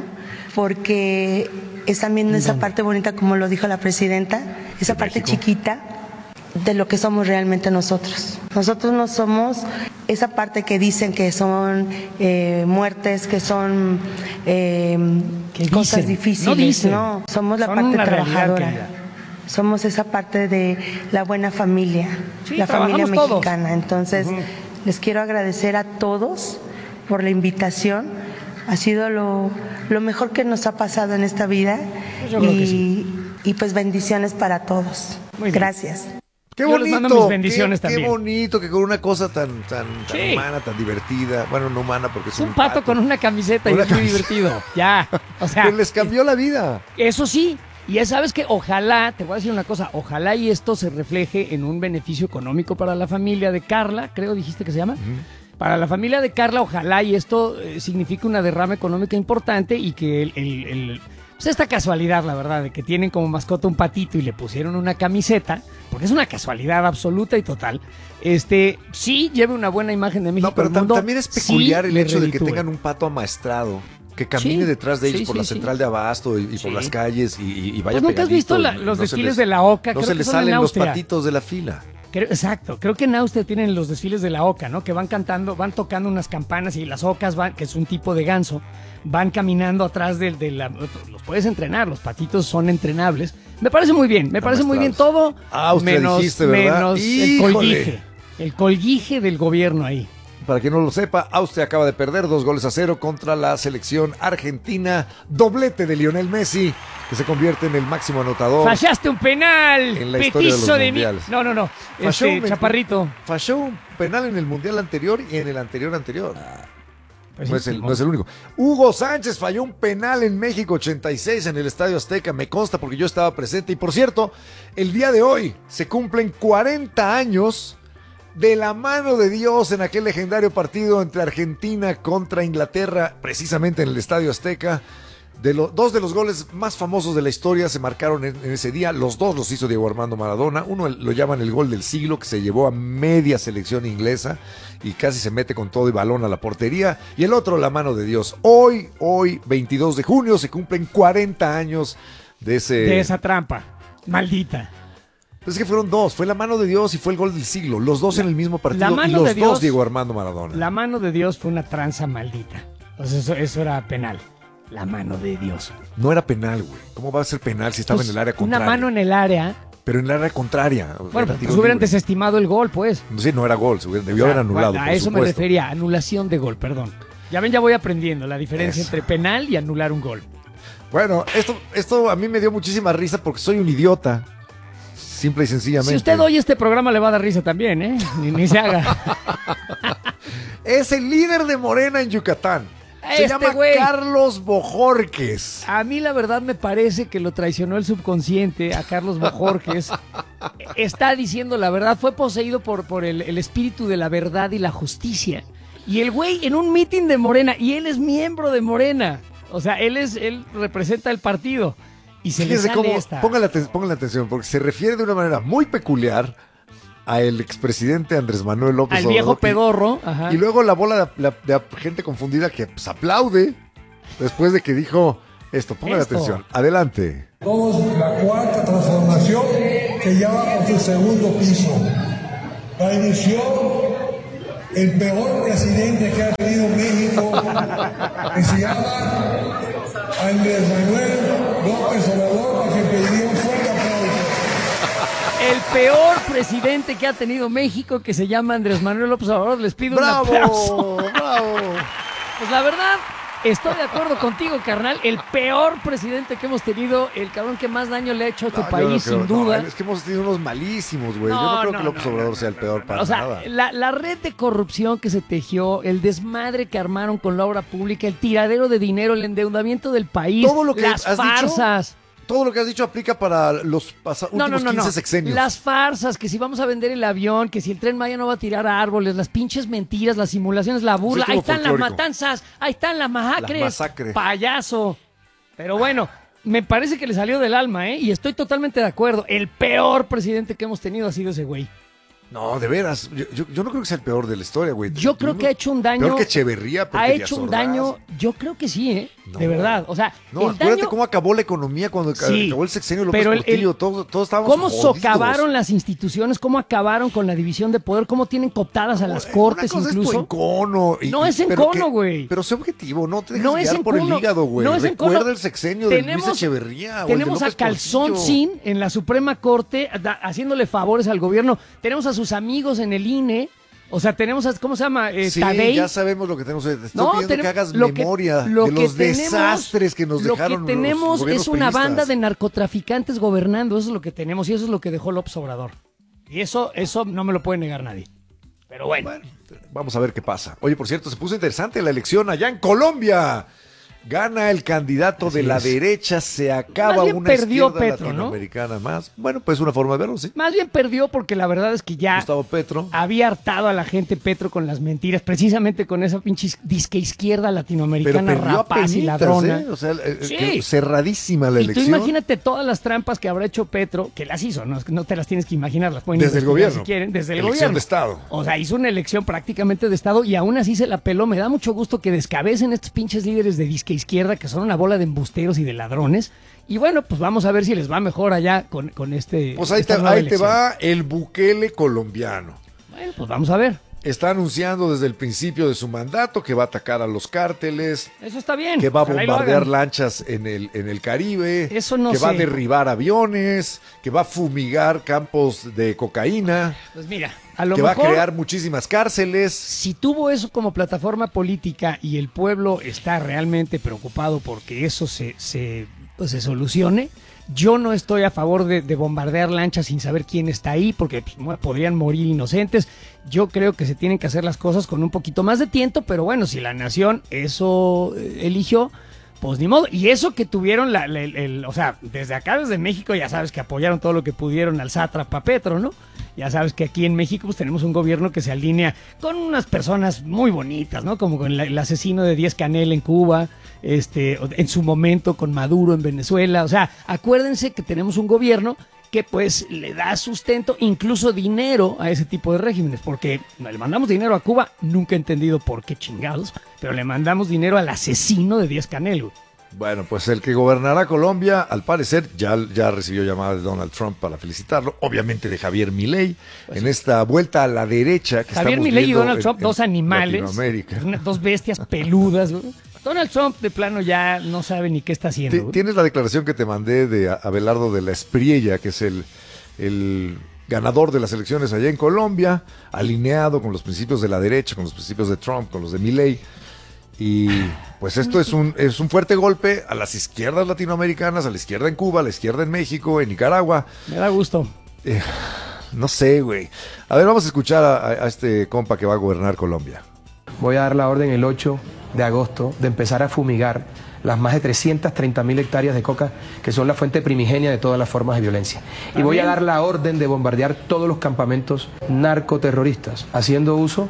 E: Porque están viendo esa parte bonita, como lo dijo la presidenta, esa parte chiquita de lo que somos realmente nosotros. Nosotros no somos esa parte que dicen que son eh, muertes, que son eh,
B: ¿Qué
E: cosas
B: dicen?
E: difíciles,
B: No dicen.
E: no, somos la
B: Son
E: parte
B: una realidad,
E: trabajadora.
B: querida.
E: Somos esa parte de la buena familia,
B: Sí,
E: la familia
B: trabajamos todos.
E: mexicana. Entonces, les quiero agradecer a todos por la invitación. Ha sido lo, lo mejor que nos ha pasado en esta vida.
B: Yo creo
E: y,
B: que sí.
E: y pues bendiciones para todos.
B: Muy bien.
E: Gracias.
C: Qué
B: Yo les
C: bonito,
B: mando mis bendiciones
C: qué,
B: también.
C: qué bonito que con una cosa tan, tan, tan
B: Sí.
C: humana, tan divertida, bueno, no humana porque es
B: Es un pato con una camiseta y
C: Una
B: es muy
C: camiseta.
B: divertido. Ya. O sea,
C: que les cambió la vida.
B: eso sí. Y ya sabes que ojalá, te voy a decir una cosa, ojalá y esto se refleje en un beneficio económico para la familia de Carla, creo dijiste que se llama. Para la familia de Carla, ojalá y esto eh, signifique una derrama económica importante y que el, el- el- pues esta casualidad, la verdad, de que tienen como mascota un patito y le pusieron una camiseta, porque es una casualidad absoluta y total, este, sí lleve una buena imagen de México
C: No, pero
B: al
C: tam-
B: mundo,
C: también es
B: sí
C: peculiar el
B: le
C: hecho de que
B: reditúe.
C: tengan un pato amaestrado, que camine
B: Sí,
C: detrás de ellos
B: sí,
C: por
B: sí,
C: la
B: sí.
C: central de Abasto y, y por
B: Sí.
C: las calles y, y- y vaya
B: Pues nunca has visto
C: pegadito,
B: la-
C: y
B: los
C: no se
B: desfiles
C: les-
B: de la OCA,
C: No
B: creo
C: se
B: que
C: les
B: son en
C: salen los
B: Austria.
C: patitos de la fila.
B: Creo- exacto, creo que en Austria tienen los desfiles de la oca, ¿no? Que van cantando, van tocando unas campanas y las ocas van, que es un tipo de ganso, van caminando atrás del de la, los puedes entrenar, los patitos son entrenables. Me parece muy bien, me parece muy bien todo,
C: Austria
B: menos,
C: dijiste, ¿verdad?
B: menos el
C: Híjole.
B: colguije, el colguije del gobierno ahí.
C: Para quien no lo sepa, Austria acaba de perder dos goles a cero contra la selección argentina. Doblete de Lionel Messi, que se convierte en el máximo anotador.
B: Fallaste un penal,
C: En la historia de
B: petizo
C: los
B: de, mí.
C: mundiales.
B: No, no, no,
C: Falló
B: este,
C: un-
B: chaparrito.
C: Falló un penal en el mundial anterior y en el anterior anterior.
B: Pues
C: No
B: sí,
C: es, el,
B: ni
C: no es el único. Hugo Sánchez falló un penal en México ochenta y seis en el Estadio Azteca. Me consta porque yo estaba presente. Y por cierto, el día de hoy se cumplen cuarenta años de la mano de Dios en aquel legendario partido entre Argentina contra Inglaterra, precisamente en el Estadio Azteca. De lo- dos de los goles más famosos de la historia se marcaron en, en ese día. Los dos los hizo Diego Armando Maradona. Uno lo llaman el gol del siglo, que se llevó a media selección inglesa y casi se mete con todo y balón a la portería. Y el otro, la mano de Dios. Hoy, hoy, veintidós de junio, se cumplen cuarenta años de ese...
B: De esa trampa, maldita.
C: Es que fueron dos. Fue la mano de Dios y fue el gol del siglo. Los dos en el mismo partido.
B: la mano
C: y los
B: de Dios-
C: dos Diego Armando Maradona.
B: La mano de Dios fue una tranza maldita. O sea, eso, eso era penal. La mano de Dios.
C: No era penal, güey. ¿Cómo va a ser penal si estaba
B: Pues,
C: en el área
B: una
C: contraria?
B: mano en el área.
C: Pero en el área contraria.
B: Bueno,
C: Era
B: pues
C: tiro
B: hubieran
C: libre.
B: desestimado el gol, pues.
C: Sí, no era gol, se hubiera- debió
B: O sea,
C: haber anulado.
B: bueno, a
C: por
B: eso me
C: supuesto.
B: refería, anulación de gol, perdón. Ya ven, ya voy aprendiendo la diferencia
C: Eso.
B: entre penal y anular un gol.
C: Bueno, esto, esto a mí me dio muchísima risa porque soy un idiota. Simple y sencillamente.
B: Si usted oye este programa le va a dar risa también, ¿eh? Ni, ni se haga.
C: Es el líder de Morena en Yucatán. Se
B: Este
C: llama
B: güey.
C: Carlos Bojorquez.
B: A mí la verdad me parece que lo traicionó el subconsciente a Carlos Bojorquez. Está diciendo la verdad, fue poseído por, por el, el espíritu de la verdad y la justicia. Y el güey en un mitin de Morena, y él es miembro de Morena. O sea, él es, él representa el partido. Y se
C: Fíjense
B: le sale
C: cómo,
B: esta.
C: pónganle, aten- pónganle atención, porque se refiere de una manera muy peculiar al expresidente Andrés Manuel López
B: Al
C: Obrador.
B: viejo
C: Y-
B: pedorro. Ajá.
C: Y luego la bola de, de- de gente confundida que pues, aplaude después de que dijo esto. Pónganle
B: Esto.
C: atención. Adelante.
F: Somos la cuarta transformación que ya va por su segundo piso. La inició el peor presidente que ha tenido México, que se llama Andrés Manuel López Obrador, a quien pediría un fuerte aplauso.
B: El peor presidente que ha tenido México, que se llama Andrés Manuel López Obrador, les pido un aplauso.
C: ¡Bravo! ¡Bravo!
B: Pues la verdad, estoy de acuerdo contigo, carnal. El peor presidente que hemos tenido, el cabrón que más daño le ha hecho a tu
C: No, yo
B: país,
C: no creo-
B: sin duda.
C: no, es que hemos tenido unos malísimos, güey. yo
B: No,
C: no creo
B: no,
C: que López
B: no,
C: Obrador
B: no,
C: sea el peor para
B: O sea,
C: nada.
B: la, la red de corrupción que se tejió, el desmadre que armaron con la obra pública, el tiradero de dinero, el endeudamiento del país,
C: Todo lo que
B: las
C: has dicho,
B: farsas.
C: Todo lo que has dicho aplica para los pasa-
B: No,
C: últimos
B: no, no,
C: quince
B: no.
C: sexenios.
B: Las farsas, que si vamos a vender el avión, que si el Tren Maya no va a tirar árboles, las pinches mentiras, las simulaciones, la burla.
C: estuvo
B: Ahí están las
C: folclórico.
B: matanzas, ahí están las masacres.
C: Las masacres.
B: Payaso. Pero bueno, me parece que le salió del alma, ¿eh? Y estoy totalmente de acuerdo. El peor presidente que hemos tenido ha sido ese güey.
C: No, de veras. Yo, yo- yo no creo que sea el peor de la historia, güey.
B: Yo creo
C: Uno-
B: que ha hecho un daño.
C: Peor que Echeverría,
B: Ha
C: Porfirio
B: hecho un
C: Ordaz.
B: daño, yo creo que sí, ¿eh?
C: No.
B: De verdad. O sea,
C: No,
B: el
C: acuérdate
B: daño.
C: cómo acabó la economía cuando ca-
B: Sí,
C: acabó el sexenio de López
B: pero el-
C: Portillo.
B: el-
C: todos, todos estábamos
B: ¿Cómo
C: jodidos.
B: socavaron las instituciones? ¿Cómo acabaron con la división de poder? ¿Cómo tienen cooptadas a las
C: Una
B: cortes
C: cosa
B: incluso?
C: es tu encono. y-
B: No
C: y-
B: es
C: pero
B: encono,
C: que-
B: güey.
C: Pero sé objetivo, no te dejes
B: No es
C: guiar por el
B: encono,
C: hígado, güey.
B: no es encono.
C: Recuerda el sexenio de Luis
B: Tenemos-
C: Echeverría. o el de
B: Tenemos a
C: López
B: Calzón
C: Portillo.
B: Sin en la Suprema Corte da- haciéndole favores al gobierno. Tenemos a sus amigos en el I N E. O sea, tenemos a, ¿cómo se llama? Eh,
C: Sí,
B: Tadei.
C: ya sabemos lo que tenemos. Te estoy
B: No,
C: pidiendo
B: tenem-
C: que hagas
B: lo que-
C: memoria
B: lo
C: de
B: que
C: los
B: tenemos-
C: desastres que nos dejaron
B: Lo que
C: los
B: tenemos
C: gobiernos
B: es una
C: priistas.
B: banda de narcotraficantes gobernando. Eso es lo que tenemos y eso es lo que dejó López Obrador. Y eso, eso no me lo puede negar nadie. Pero bueno.
C: Bueno, vamos a ver qué pasa. Oye, por cierto, se puso interesante la elección allá en Colombia. Gana el candidato
B: Así
C: de la
B: es.
C: derecha, se acaba
B: Más bien
C: una
B: perdió
C: izquierda
B: Petro, ¿no?
C: latinoamericana más. Bueno, pues una forma de verlo, sí.
B: Más bien perdió porque la verdad es que ya
C: Gustavo Petro.
B: había hartado a la gente Petro con las mentiras, precisamente con esa pinche disque izquierda
C: Pero
B: latinoamericana
C: perdió
B: rapaz y
C: apenitas,
B: ladrona.
C: ¿eh? O sea, eh,
B: Sí.
C: que cerradísima la
B: Y tú
C: elección.
B: imagínate todas las trampas que habrá hecho Petro, que las hizo, no, no te las tienes que imaginar, las pueden
C: Desde el
B: investigar
C: gobierno.
B: si quieren, desde el
C: Elección
B: gobierno.
C: de Estado.
B: O sea, hizo una elección prácticamente de Estado y aún así se la peló. Me da mucho gusto que descabecen estos pinches líderes de disque izquierda que son una bola de embusteros y de ladrones. Y bueno, pues vamos a ver si les va mejor allá con, con este.
C: Pues ahí, te,
B: esta nueva
C: ahí te
B: elección.
C: va el Bukele colombiano.
B: Bueno, pues vamos a ver.
C: Está anunciando desde el principio de su mandato que va a atacar a los cárteles,
B: Eso está bien.
C: que va a
B: Ojalá y lo
C: bombardear
B: hagan.
C: lanchas en el, en el Caribe,
B: Eso no
C: que va a
B: sé.
C: derribar aviones, que va a fumigar campos de cocaína,
B: Pues mira, a lo
C: que va a
B: mejor.
C: crear muchísimas cárceles.
B: Si tuvo eso como plataforma política y el pueblo está realmente preocupado porque eso se, se, pues, se solucione, yo no estoy a favor de, de bombardear lanchas sin saber quién está ahí porque pues, mu- podrían morir inocentes. Yo creo que se tienen que hacer las cosas con un poquito más de tiento, pero bueno, si la nación eso eh, eligió, pues ni modo. Y eso que tuvieron, la, la- el, el- o sea, desde acá, desde México, ya sabes que apoyaron todo lo que pudieron al sátrapa Petro, ¿no? Ya sabes que aquí en México pues tenemos un gobierno que se alinea con unas personas muy bonitas, ¿no? Como con la- el asesino de Díaz Canel en Cuba, este, en su momento con Maduro en Venezuela. O sea, acuérdense que tenemos un gobierno que pues le da sustento, incluso dinero a ese tipo de regímenes, porque le mandamos dinero a Cuba, nunca he entendido por qué chingados, pero le mandamos dinero al asesino de Díaz Canel, güey.
C: Bueno, pues el que gobernará Colombia, al parecer, ya, ya recibió llamada de Donald Trump para felicitarlo, obviamente de Javier Milei, en esta vuelta a la derecha que
B: Javier
C: estamos
B: Milei y
C: viendo
B: Donald
C: en-
B: Trump,
C: en
B: dos animales,
C: Latinoamérica.
B: una- dos bestias peludas, güey. Donald Trump de plano ya no sabe ni qué está haciendo,
C: Ti-
B: güey.
C: Tienes la declaración que te mandé de A- Abelardo de la Espriella, que es el, el ganador de las elecciones allá en Colombia, alineado con los principios de la derecha, con los principios de Trump, con los de Milei. Y pues esto es un, es un fuerte golpe a las izquierdas latinoamericanas, a la izquierda en Cuba, a la izquierda en México, en Nicaragua.
B: Me da gusto.
C: Eh, no sé, güey. A ver, vamos a escuchar a, a este compa que va a gobernar Colombia.
G: Voy a dar la orden el ocho de agosto de empezar a fumigar las más de trescientas treinta mil hectáreas de coca que son la fuente primigenia de todas las formas de violencia. Y voy a dar la orden de bombardear todos los campamentos narcoterroristas, haciendo uso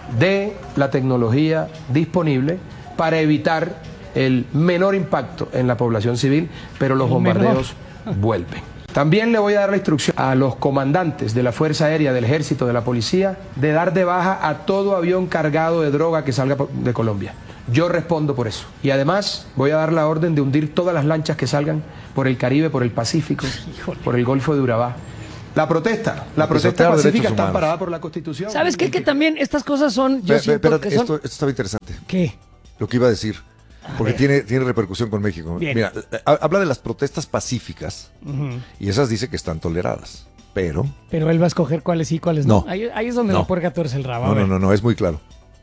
G: de la tecnología disponible para evitar el menor impacto en la población civil, pero los
B: El
G: bombardeos vuelven. También le voy a dar la instrucción a los comandantes de la Fuerza Aérea, del Ejército, de la Policía, de dar de baja a todo avión cargado de droga que salga de Colombia. Yo respondo por eso. Y además voy a dar la orden de hundir todas las lanchas que salgan por el Caribe, por el Pacífico, por el Golfo de Urabá. La protesta, la protesta pacífica está amparada por la Constitución.
B: ¿Sabes qué? Que también estas cosas son... Yo
C: Ve- ve-
B: siento
C: espérate,
B: que son...
C: esto, esto estaba interesante.
B: ¿Qué?
C: Lo que iba a decir. Porque
B: ver.
C: tiene, tiene repercusión con México.
B: Bien.
C: Mira, eh, habla de las protestas pacíficas
B: Ujú.
C: y esas dice que están toleradas. Pero.
B: Pero él va a escoger cuáles sí y cuáles no.
C: No.
B: Ahí, ahí es donde
C: No.
B: la puerca tuerce el rabo. A
C: No, no,
B: ver.
C: no, no, es muy claro.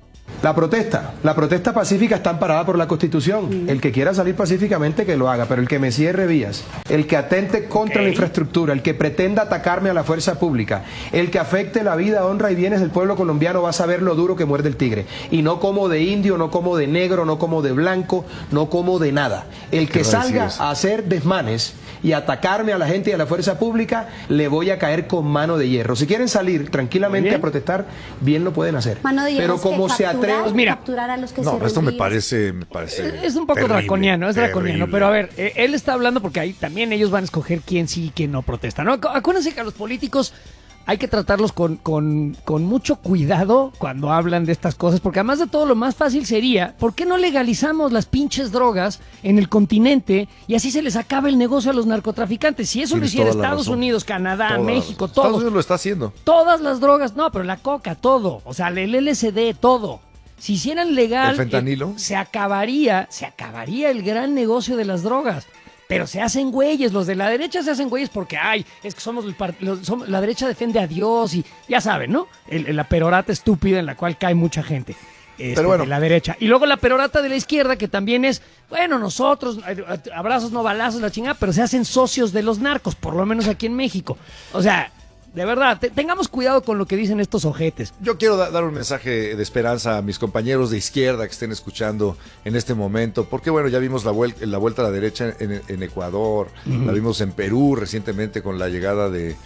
G: La protesta, la protesta pacífica está amparada por la Constitución. El que quiera salir pacíficamente que lo haga, pero el que me cierre vías, el que atente contra
B: Ok.
G: la infraestructura, el que pretenda atacarme a la fuerza pública, el que afecte la vida, honra y bienes del pueblo colombiano va a saber lo duro que muerde el tigre. Y no como de indio, no como de negro, no como de blanco, no como de nada. El que
C: ¿Qué va a
G: salga
C: decir eso?
G: a hacer desmanes y atacarme a la gente y a la fuerza pública, le voy a caer con mano de hierro. Si quieren salir
B: Muy
G: tranquilamente
B: bien.
G: a protestar, bien lo pueden hacer.
H: Mano de hierro
G: Pero
H: es que
G: como se
H: capturar-
G: atreven...
B: Pues mira.
H: capturar a los que
C: No,
H: se
C: esto me
H: reunían.
C: parece, me parece.
B: Es un poco
C: terrible,
B: draconiano, es draconiano.
C: terrible.
B: Pero a ver, eh, él está hablando porque ahí también ellos van a escoger quién sí y quién no protesta, ¿no? Acu- Acuérdense que a los políticos hay que tratarlos con, con, con mucho cuidado cuando hablan de estas cosas, porque además de todo lo más fácil sería, ¿por qué no legalizamos las pinches drogas en el continente y así se les acaba el negocio a los narcotraficantes? Si eso lo
C: Tienes
B: hiciera
C: toda la
B: Estados
C: razón.
B: Unidos, Canadá,
C: Toda la
B: México,
C: razón.
B: todos,
C: Estados Unidos lo está haciendo.
B: todas las drogas, no, pero la coca, todo, o sea, el L S D, todo. Si hicieran legal,
C: ¿El fentanilo?
B: eh, se acabaría, se acabaría el gran negocio de las drogas. Pero se hacen güeyes, los de la derecha se hacen güeyes porque, ay, es que somos, el par- los- somos- la derecha defiende a Dios y ya saben, ¿no? El- el- la perorata estúpida en la cual cae mucha gente. Este,
C: Pero bueno.
B: de la derecha. Y luego la perorata de la izquierda, que también es, bueno, nosotros, eh, abrazos no balazos, la chingada, pero se hacen socios de los narcos, por lo menos aquí en México. O sea, de verdad, te- tengamos cuidado con lo que dicen estos ojetes.
C: Yo quiero da- dar un mensaje de esperanza a mis compañeros de izquierda que estén escuchando en este momento, porque bueno, ya vimos la, vuel- la vuelta a la derecha en, en Ecuador, la vimos en Perú recientemente con la llegada de,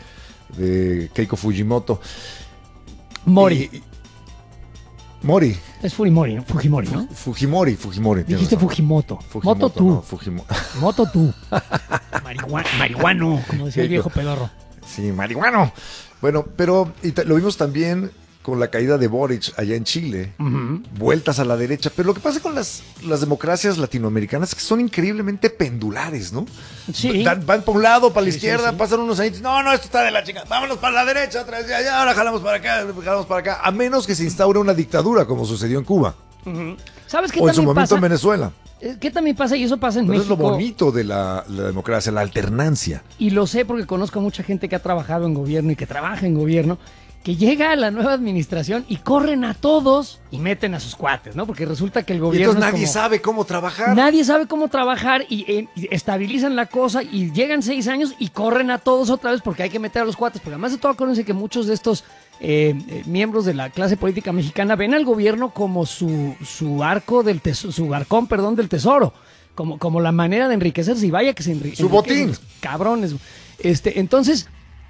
C: de Keiko Fujimoto.
B: Mori.
C: Y- y- Mori.
B: Es Furimori, ¿no? Fujimori, ¿no?
C: Fujimori, Fujimori. tienes
B: Dijiste
C: razón.
B: Fujimoto.
C: Fujimoto,
B: Moto tú.
C: no, Fujimo-
B: Moto tú. Marihuana, marihuano, como decía el viejo pedorro.
C: Sí, marihuano. Bueno, pero y ta- lo vimos también con la caída de Boric allá en Chile, vueltas a la derecha. Pero lo que pasa con las, las democracias latinoamericanas es que son increíblemente pendulares, ¿no?
B: Sí.
C: Dan- van por un lado, para la
B: Sí,
C: izquierda,
B: sí, sí.
C: pasan unos años, no, no, esto está de la chica, vámonos para la derecha, otra vez, ya, ya, ahora jalamos para acá, jalamos para acá, a menos que se instaure una dictadura como sucedió en Cuba
B: ¿Sabes qué
C: o en su
B: también
C: momento
B: pasa?
C: en Venezuela.
B: Eh, ¿Qué también pasa? Y eso pasa en
C: Pero es
B: México.
C: lo bonito de la, la democracia, la alternancia.
B: Y lo sé porque conozco a mucha gente que ha trabajado en gobierno y que trabaja en gobierno, que llega a la nueva administración y corren a todos y meten a sus cuates, ¿no? Porque resulta que el
C: Y
B: gobierno
C: entonces
B: es
C: nadie
B: como-
C: sabe cómo trabajar.
B: Nadie sabe cómo trabajar y, eh, y estabilizan la cosa y llegan seis años y corren a todos otra vez porque hay que meter a los cuates. Porque además de todo, acuérdense que muchos de estos eh, eh, miembros de la clase política mexicana ven al gobierno como su, su arco del tesoro, su arcón, perdón, del tesoro. Como, como la manera de enriquecerse y vaya que se enri-
C: Su
B: enriquecen
C: botín.
B: los cabrones. Este, entonces,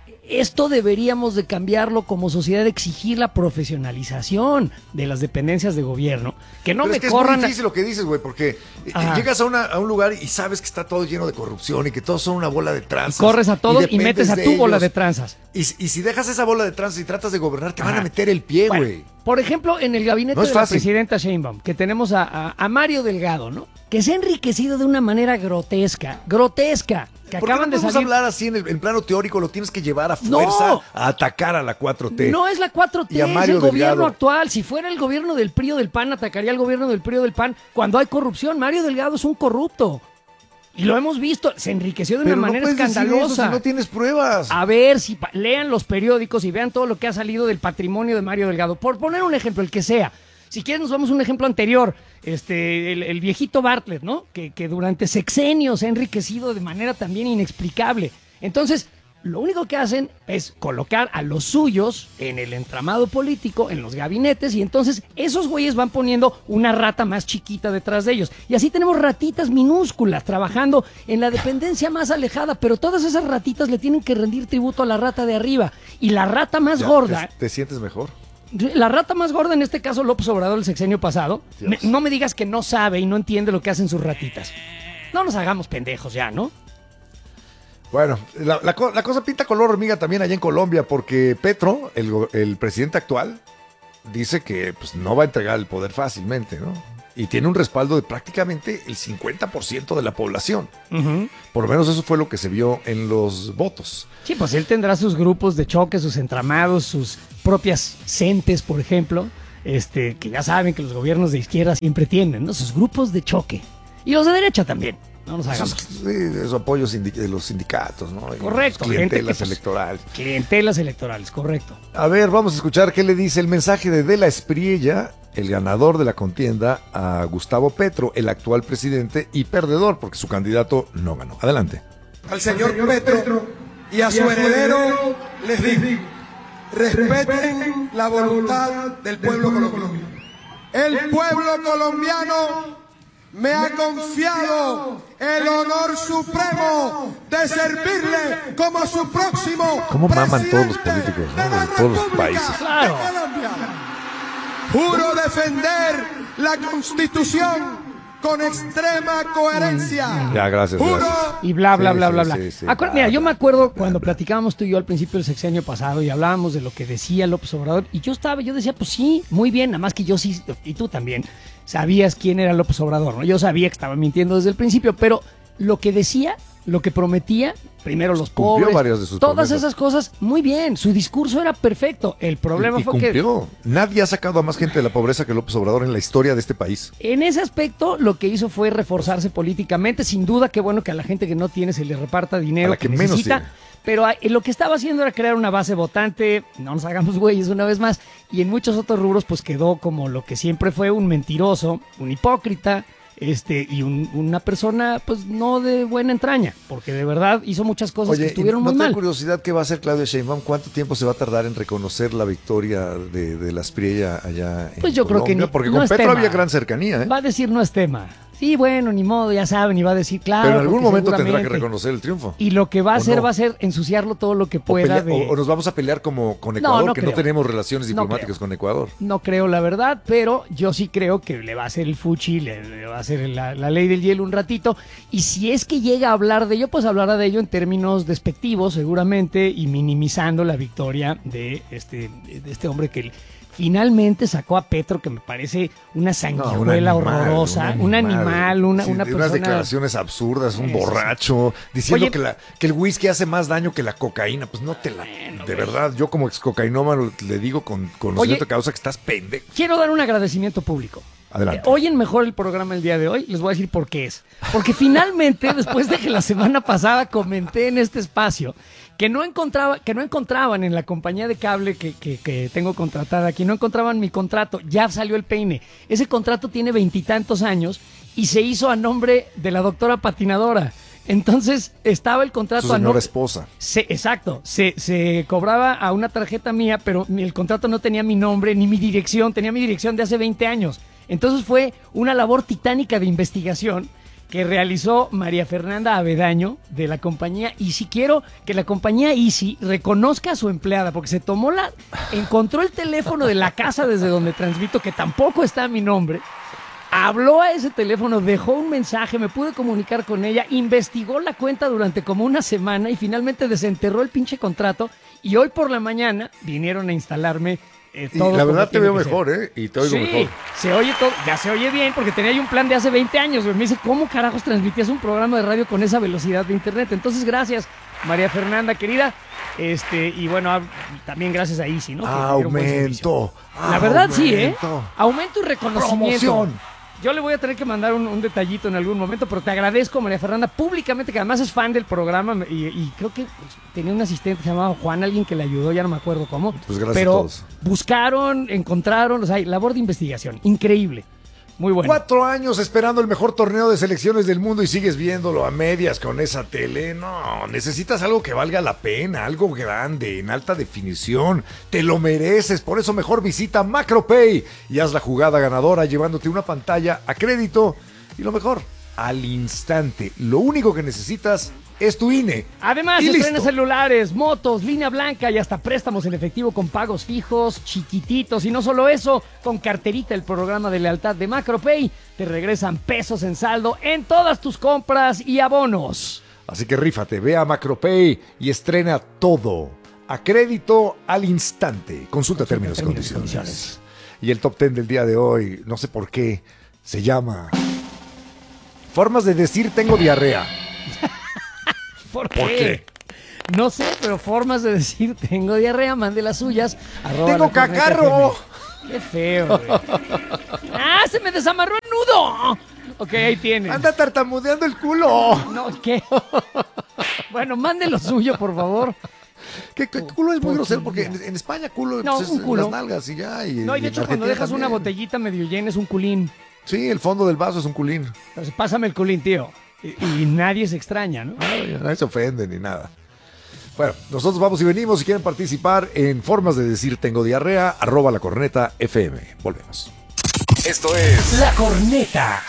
B: esto deberíamos de cambiarlo como sociedad, de exigir la profesionalización de las dependencias de gobierno. Que no
C: Pero
B: me
C: es que
B: corran.
C: es
B: a-
C: muy difícil lo que dices, güey, porque eh,
B: Ajá.
C: llegas a, una- a un lugar y sabes que está todo lleno de corrupción y que todos son una bola de tranzas.
B: Corres a todos y,
C: dependes
B: metes a
C: de
B: tu bola
C: ellos.
B: de tranzas.
C: Y, y si dejas esa bola de tranzas y tratas de gobernar, te van
B: Ajá.
C: a meter el pie,
B: Bueno,
C: güey.
B: por ejemplo, en el gabinete
C: No es
B: de la
C: fácil.
B: presidenta Sheinbaum, que tenemos a, a- a Mario Delgado, ¿no? Que se ha enriquecido de una manera grotesca, grotesca, que
C: ¿Por qué
B: acaban
C: no
B: de
C: podemos
B: salir.
C: hablar así en, el, en plano teórico? Lo tienes que llevar a
B: No.
C: fuerza a atacar a la cuatro T.
B: No es la cuatro T,
C: Y a
B: es
C: Mario
B: el gobierno
C: Delgado.
B: actual. Si fuera el gobierno del P R I o del P A N, atacaría al gobierno del P R I o del P A N cuando hay corrupción. Mario Delgado es un corrupto. Y lo hemos visto, se enriqueció de
C: Pero
B: una
C: no
B: manera
C: puedes decir
B: escandalosa.
C: eso si no tienes pruebas.
B: A ver, si pa- lean los periódicos y vean todo lo que ha salido del patrimonio de Mario Delgado. Por poner un ejemplo, el que sea. Si quieren, nos vamos a un ejemplo anterior. Este, el, el viejito Bartlett, ¿no? Que, que durante sexenios se ha enriquecido de manera también inexplicable. Entonces, lo único que hacen es colocar a los suyos en el entramado político, en los gabinetes, y entonces esos güeyes van poniendo una rata más chiquita detrás de ellos. Y así tenemos ratitas minúsculas trabajando en la dependencia más alejada, pero todas esas ratitas le tienen que rendir tributo a la rata de arriba. Y la rata más
C: Ya,
B: gorda...
C: ¿Te, te sientes mejor?
B: La rata más gorda, en este caso López Obrador, el sexenio pasado, me, no me digas que no sabe y no entiende lo que hacen sus ratitas. No nos hagamos pendejos ya, ¿no?
C: Bueno, la, la, la cosa pinta color hormiga también allá en Colombia, porque Petro, el, el presidente actual, dice que pues, no va a entregar el poder fácilmente, ¿no? Y tiene un respaldo de prácticamente el cincuenta por ciento de la población. Uh-huh. Por lo menos eso fue lo que se vio en los votos.
B: Sí, pues él tendrá sus grupos de choque, sus entramados, sus propias centes, por ejemplo, este, que ya saben que los gobiernos de izquierda siempre tienen, ¿no? Sus grupos de choque. Y los de derecha también. No nos hagamos.
C: Sí, esos apoyos de los sindicatos, ¿no?
B: Correcto.
C: Clientelas
B: que, pues,
C: electorales.
B: Clientelas electorales, correcto.
C: A ver, vamos a escuchar qué le dice el mensaje de De la Espriella, el ganador de la contienda, a Gustavo Petro, el actual presidente y perdedor, porque su candidato no ganó. Adelante.
H: Al señor Petro y a su heredero les digo, respeten la voluntad del pueblo colombiano. El pueblo colombiano me ha confiado el honor supremo de servirle como su próximo
C: ¿Cómo maman
H: presidente
C: todos los políticos, ¿no? De todos los países?
B: Claro.
H: de Colombia. Juro defender la Constitución con extrema coherencia.
C: Ya, gracias,
H: Juro
C: gracias.
B: Y bla, bla,
C: Sí,
B: bla,
C: sí,
B: bla, bla.
C: sí, sí,
B: Acuer-
C: bla,
B: Mira, yo
C: bla,
B: me acuerdo
C: bla,
B: cuando
C: bla.
B: platicábamos tú y yo al principio del sexenio pasado y hablábamos de lo que decía López Obrador, y yo estaba, yo decía, pues sí, muy bien, nada más que yo sí, y tú también, sabías quién era López Obrador, ¿no? Yo sabía que estaba mintiendo desde el principio, pero lo que decía, lo que prometía, primero los
C: Cumplió
B: pobres,
C: varias de sus
B: todas
C: promesas.
B: esas cosas, muy bien, su discurso era perfecto. El problema
C: Y, y
B: fue
C: cumplió. Nadie ha sacado a más gente de la pobreza que López Obrador en la historia de este país.
B: que en ese aspecto lo que hizo fue reforzarse políticamente. Sin duda, qué bueno que a la gente que no tiene se le reparta dinero
C: A la que menos
B: necesita.
C: tiene.
B: Pero ah, lo que estaba haciendo era crear una base votante, no nos hagamos güeyes una vez más, y en muchos otros rubros pues quedó como lo que siempre fue un mentiroso, un hipócrita, este y un- una persona pues no de buena entraña, porque de verdad hizo muchas cosas que
C: Oye,
B: estuvieron
C: ¿no
B: muy
C: te da
B: mal.
C: curiosidad qué va a hacer Claudia Sheinbaum? ¿Cuánto tiempo se va a tardar en reconocer la victoria de, de la Espriella allá en
B: Pues yo creo que
C: Colombia?
B: ni-
C: Porque
B: no
C: con
B: es
C: Petro
B: tema.
C: había gran cercanía, ¿eh?
B: Va a decir no es tema. Sí, bueno, ni modo, ya saben, y va a decir claro.
C: Pero en algún
B: porque
C: momento tendrá que
B: seguramente-
C: reconocer el triunfo.
B: Y lo que va a
C: ¿O
B: hacer
C: no?
B: va a ser ensuciarlo todo lo que
C: O,
B: pueda
C: pelea-
B: de...
C: o- o nos vamos a pelear como con Ecuador,
B: no
C: que
B: creo.
C: no tenemos relaciones
B: No
C: diplomáticas
B: creo.
C: con Ecuador.
B: No creo la verdad, pero yo sí creo que le va a hacer el fuchi, le, le va a hacer la, la ley del hielo un ratito. Y si es que llega a hablar de ello, pues hablará de ello en términos despectivos seguramente y minimizando la victoria de este, de este hombre que finalmente sacó a Petro, que me parece una sanguijuela horrorosa, un animal, una,
C: Sí,
B: una
C: de
B: persona...
C: unas declaraciones absurdas, un
B: Sí, sí, sí.
C: borracho, diciendo
B: Oye,
C: que, la, que el whisky hace más daño que la cocaína. Pues no te la... de verdad, yo como ex cocainómano le digo con conocimiento
B: Oye,
C: de causa que estás pendejo.
B: Quiero dar un agradecimiento público.
C: Adelante.
B: Eh, Oyen mejor el programa el día de hoy, les voy a decir por qué es. Porque finalmente, después de que la semana pasada comenté en este espacio que no encontraba, que no encontraban en la compañía de cable que, que, que tengo contratada aquí, no encontraban mi contrato, ya salió el peine. Ese contrato tiene veintitantos años y se hizo a nombre de la doctora patinadora. Entonces estaba el contrato
C: Su
B: a
C: señora
B: nombre...
C: esposa.
B: Se, exacto, se, se cobraba a una tarjeta mía, pero mi- el contrato no tenía mi nombre ni mi dirección, tenía mi dirección de hace veinte años. Entonces fue una labor titánica de investigación que realizó María Fernanda Avedaño de la compañía Easy. Quiero que la compañía Easy reconozca a su empleada, porque se tomó la... encontró el teléfono de la casa desde donde transmito, que tampoco está a mi nombre. Habló a ese teléfono, dejó un mensaje, me pude comunicar con ella, investigó la cuenta durante como una semana y finalmente desenterró el pinche contrato. Y hoy por la mañana vinieron a instalarme eh,
C: Y
B: todo.
C: la
B: como
C: verdad te
B: tiene
C: veo
B: que ser.
C: mejor, ¿eh? Y te oigo
B: Sí,
C: mejor.
B: se oye todo, ya se oye bien porque tenía yo un plan de hace veinte años. güey. Me dice, ¿cómo carajos transmitías un programa de radio con esa velocidad de internet? Entonces, gracias, María Fernanda, querida. Este, y bueno, a- también gracias a Easy, ¿no? Que me dieron buen servicio.
C: Aumento.
B: La verdad, sí, ¿eh?
C: aumento.
B: Aumento y reconocimiento.
C: Promoción.
B: Yo le voy a tener que mandar un, un detallito en algún momento, pero te agradezco, María Fernanda, públicamente, que además es fan del programa y, y creo que pues, tenía un asistente que se llamaba Juan, alguien que le ayudó, ya no me acuerdo cómo.
C: Pues gracias
B: pero
C: a todos.
B: buscaron, encontraron, o sea, labor de investigación, increíble. Muy bueno.
C: Cuatro años esperando el mejor torneo de selecciones del mundo y sigues viéndolo a medias con esa tele. No, necesitas algo que valga la pena, algo grande, en alta definición. Te lo mereces, por eso mejor visita MacroPay y haz la jugada ganadora llevándote una pantalla a crédito y lo mejor, al instante. Lo único que necesitas es tu I N E.
B: Además,
C: y
B: estrenas
C: listo.
B: celulares, motos, línea blanca y hasta préstamos en efectivo con pagos fijos, chiquititos. Y no solo eso, con carterita, el programa de lealtad de MacroPay, te regresan pesos en saldo en todas tus compras y abonos.
C: Así que rífate, ve a MacroPay y estrena todo a crédito al instante. Consulta términos y
B: términos y
C: condiciones.
B: condiciones.
C: Y el top ten del día de hoy, no sé por qué, se llama Formas de decir tengo diarrea.
B: ¿Por qué?
C: ¿Por qué?
B: No sé, pero formas de decir tengo diarrea, mande las suyas. Arroba
C: ¡Tengo
B: La Corneta
C: cacarro!
B: F M. Qué feo, güey. ¡Ah, se me desamarró el nudo! Ok, ahí tienen.
C: ¡Anda tartamudeando el culo!
B: No, ¿qué? Bueno, mande lo suyo, por favor.
C: Que, que culo es muy
B: Por
C: grosero
B: tu
C: porque
B: vida.
C: en, en España culo
B: No,
C: pues, es
B: un culo.
C: las nalgas y ya. Y,
B: No, y de
C: en
B: hecho, cuando
C: Argentina
B: dejas una
C: también.
B: botellita medio llena es un culín.
C: Sí, el fondo del vaso es un culín.
B: Entonces, pásame el culín, tío. Y, y nadie se extraña, ¿no?
C: Ay, nadie se ofende ni nada. Bueno, nosotros vamos y venimos. Si quieren participar en Formas de decir tengo diarrea, arroba La Corneta F M. Volvemos. Esto es
B: La Corneta.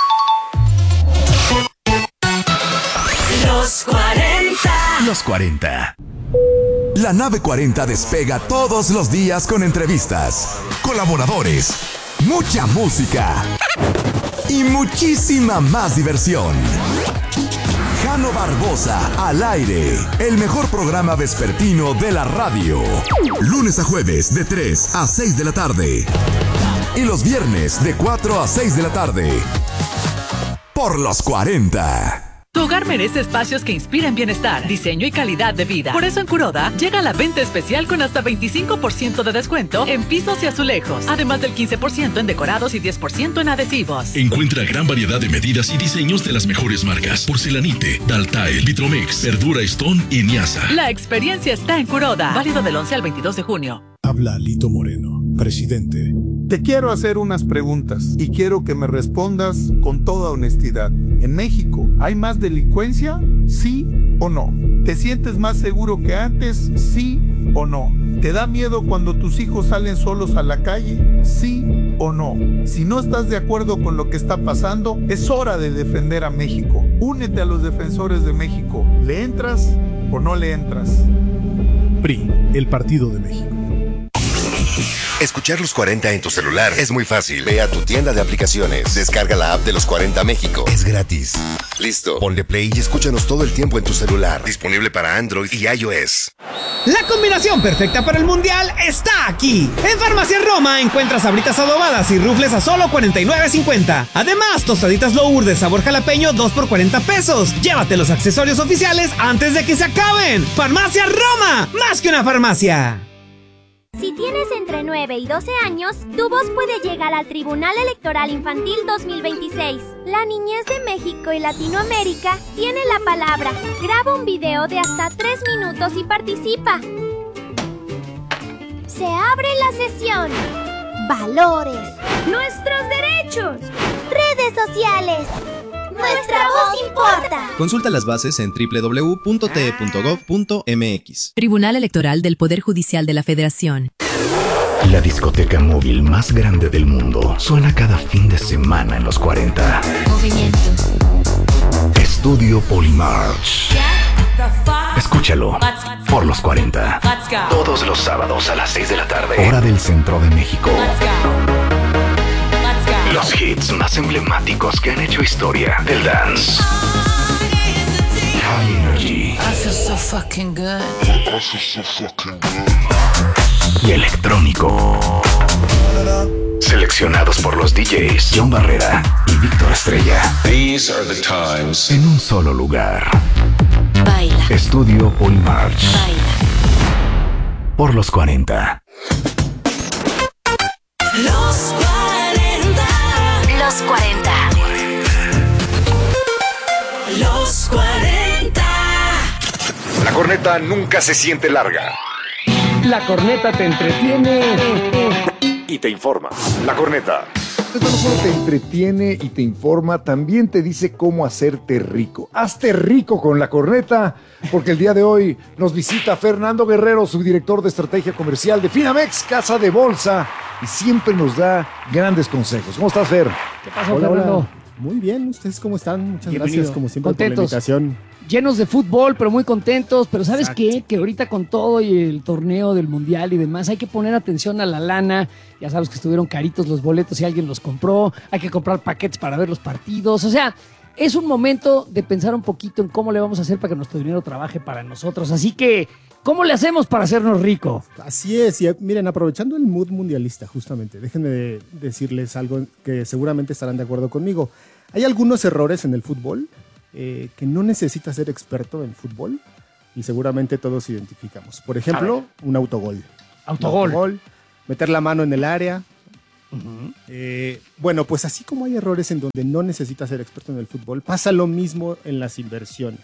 I: Los cuarenta.
A: Los cuarenta. La nave cuarenta despega todos los días con entrevistas, colaboradores, mucha música y muchísima más diversión. Jano Barbosa al aire, el mejor programa vespertino de la radio. Lunes a jueves de tres a seis de la tarde. Y los viernes de cuatro a seis de la tarde. Por los cuarenta.
I: Tu hogar merece espacios que inspiren bienestar, diseño y calidad de vida. Por eso en Kuroda llega la venta especial con hasta veinticinco por ciento de descuento en pisos y azulejos. Además del quince por ciento en decorados y diez por ciento en adhesivos.
J: Encuentra gran variedad de medidas y diseños de las mejores marcas. Porcelanite, Daltile, Vitromex, Verdura Stone y Niasa.
I: La experiencia está en Kuroda. Válido del once al veintidós de junio.
K: Habla Lito Moreno, presidente.
L: Te quiero hacer unas preguntas y quiero que me respondas con toda honestidad. ¿En México hay más delincuencia? ¿Sí o no? ¿Te sientes más seguro que antes? ¿Sí o no? ¿Te da miedo cuando tus hijos salen solos a la calle? ¿Sí o no? Si no estás de acuerdo con lo que está pasando, es hora de defender a México. Únete a los defensores de México. ¿Le entras o no le entras?
K: P R I, el Partido de México.
M: Escuchar Los cuarenta en tu celular es muy fácil. Ve a tu tienda de aplicaciones, descarga la app de Los cuarenta México. Es gratis. Listo, ponle play y escúchanos todo el tiempo en tu celular. Disponible para Android y iOS.
N: La combinación perfecta para el Mundial está aquí. En Farmacia Roma encuentras sabritas adobadas y rufles a solo cuarenta y nueve cincuenta. Además, tostaditas Lourdes de sabor jalapeño dos por cuarenta pesos. Llévate los accesorios oficiales antes de que se acaben. Farmacia Roma, más que una farmacia.
O: Si tienes entre nueve y doce años, tu voz puede llegar al Tribunal Electoral Infantil dos mil veintiséis. La niñez de México y Latinoamérica tiene la palabra. Graba un video de hasta tres minutos y participa. Se abre la sesión. Valores. Nuestros derechos. Redes sociales. Nuestra voz importa.
P: Consulta las bases en doble u doble u doble u punto t e punto gov punto m x.
Q: Tribunal Electoral del Poder Judicial de la Federación.
A: La discoteca móvil más grande del mundo suena cada fin de semana en los cuarenta.
Q: Movimiento.
A: Estudio Polymarch. Escúchalo por los cuarenta. Todos los sábados a las seis de la tarde. Hora del centro de México. Los hits más emblemáticos que han hecho historia del dance. High Energy.
I: I feel so fucking good.
A: Y electrónico. Seleccionados por los D Js John Barrera y Víctor Estrella.
J: These are the times.
A: En un solo lugar.
Q: Baila.
A: Estudio Polymarch.
Q: Baila.
A: Por los cuarenta.
I: Los cuarenta.
Q: Los cuarenta.
I: Los cuarenta.
C: La corneta nunca se siente larga.
B: La Corneta te entretiene
C: Y te informa. La corneta. Esto no solo te entretiene y te informa, también te dice cómo hacerte rico. Hazte rico con la corneta, porque el día de hoy nos visita Fernando Guerrero, subdirector de estrategia comercial de Finamex, Casa de Bolsa, y siempre nos da grandes consejos. ¿Cómo estás, Fer?
B: ¿Qué pasó,
R: Hola,
B: Fernando?
R: hola. Muy bien, ¿ustedes cómo están? Muchas
B: Bienvenido.
R: gracias, como siempre,
B: Contentos.
R: por la invitación.
B: Llenos de fútbol, pero muy contentos. Pero ¿sabes
R: Exacto.
B: qué? Que ahorita con todo y el torneo del Mundial y demás, hay que poner atención a la lana. Ya sabes que estuvieron caritos los boletos si alguien los compró. Hay que comprar paquetes para ver los partidos. O sea, es un momento de pensar un poquito en cómo le vamos a hacer para que nuestro dinero trabaje para nosotros. Así que, ¿cómo le hacemos para hacernos rico?
R: Así es, y eh, miren, aprovechando el mood mundialista, justamente, déjenme de- decirles algo que seguramente estarán de acuerdo conmigo. Hay algunos errores en el fútbol eh, que no necesitas ser experto en fútbol y seguramente todos identificamos. Por ejemplo, un autogol.
B: Autogol.
R: Un autogol, meter la mano en el área. Eh, bueno, pues así como hay errores en donde no necesitas ser experto en el fútbol, pasa lo mismo en las inversiones.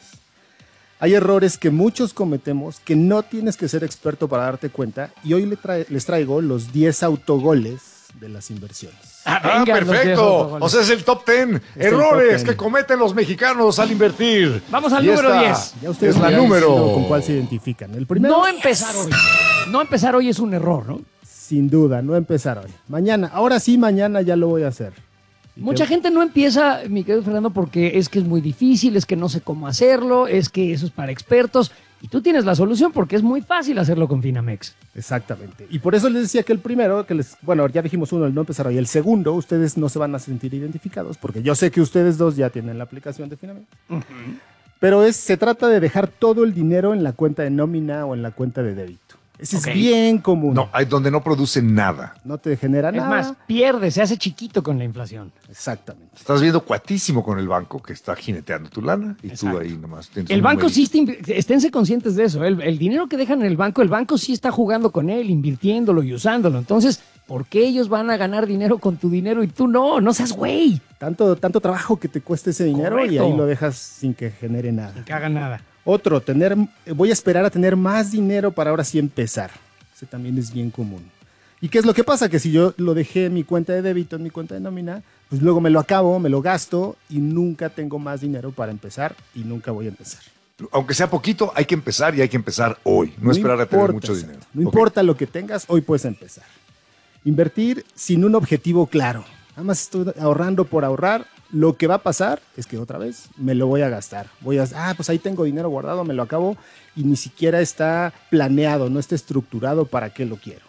R: Hay errores que muchos cometemos que no tienes que ser experto para darte cuenta, y hoy le trae- les traigo los diez autogoles de las inversiones.
C: Ah,
B: venga, los diez
C: perfecto.
B: autogoles.
C: O sea, es el top ten
R: Es el
C: errores
R: top ten.
C: que cometen los mexicanos al invertir.
B: Vamos al
C: Y
B: número
C: esta
B: diez.
R: Ya ustedes
C: es la
R: me han
C: número.
R: decidido con cuál se identifican. El primero,
B: No empezar hoy. No empezar hoy es un error, ¿no?
R: sin duda, no empezar hoy. Mañana, ahora sí, mañana ya lo voy a hacer. Y
B: Mucha
R: qué-
B: gente no empieza, mi querido Fernando, porque es que es muy difícil, es que no sé cómo hacerlo, es que eso es para expertos. Y tú tienes la solución porque es muy fácil hacerlo con Finamex.
R: Exactamente. Y por eso les decía que el primero, que les, bueno, ya dijimos uno, el no empezar hoy. El segundo, ustedes no se van a sentir identificados, porque yo sé que ustedes dos ya tienen la aplicación de Finamex. Pero es, se trata de dejar todo el dinero en la cuenta de nómina o en la cuenta de débito. Ese
B: Ok.
R: es bien común.
C: No, hay donde no produce nada.
R: No te genera
B: Es
R: nada.
B: más, pierde, se hace chiquito con la inflación.
R: Exactamente.
C: Estás viendo cuatísimo con el banco que está jineteando tu lana y
B: Exacto.
C: tú ahí nomás tienes
B: El
C: un
B: banco
C: numerito.
B: sí, está inv- esténse conscientes de eso. El, el dinero que dejan en el banco, el banco sí está jugando con él, invirtiéndolo y usándolo. Entonces, ¿por qué ellos van a ganar dinero con tu dinero y tú no? No seas güey.
R: Tanto, tanto trabajo que te cuesta ese dinero y
B: Correcto.
R: ahí lo dejas sin que genere nada.
B: Que hagan nada.
R: Otro, tener, voy a esperar a tener más dinero para ahora sí empezar. Ese también es bien común. ¿Y qué es lo que pasa? Que si yo lo dejé en mi cuenta de débito, en mi cuenta de nómina, pues luego me lo acabo, me lo gasto y nunca tengo más dinero para empezar y nunca voy a empezar.
C: Aunque sea poquito, hay que empezar y hay que empezar hoy. No, esperar a tener
R: importa,
C: mucho
R: exacto.
C: dinero.
R: No
C: Ok.
R: importa lo que tengas, hoy puedes empezar. Invertir sin un objetivo claro. Nada más estoy ahorrando por ahorrar. Lo que va a pasar es que otra vez me lo voy a gastar. Voy a, ah, pues ahí tengo dinero guardado, me lo acabo y ni siquiera está planeado, no está estructurado para qué lo quiero.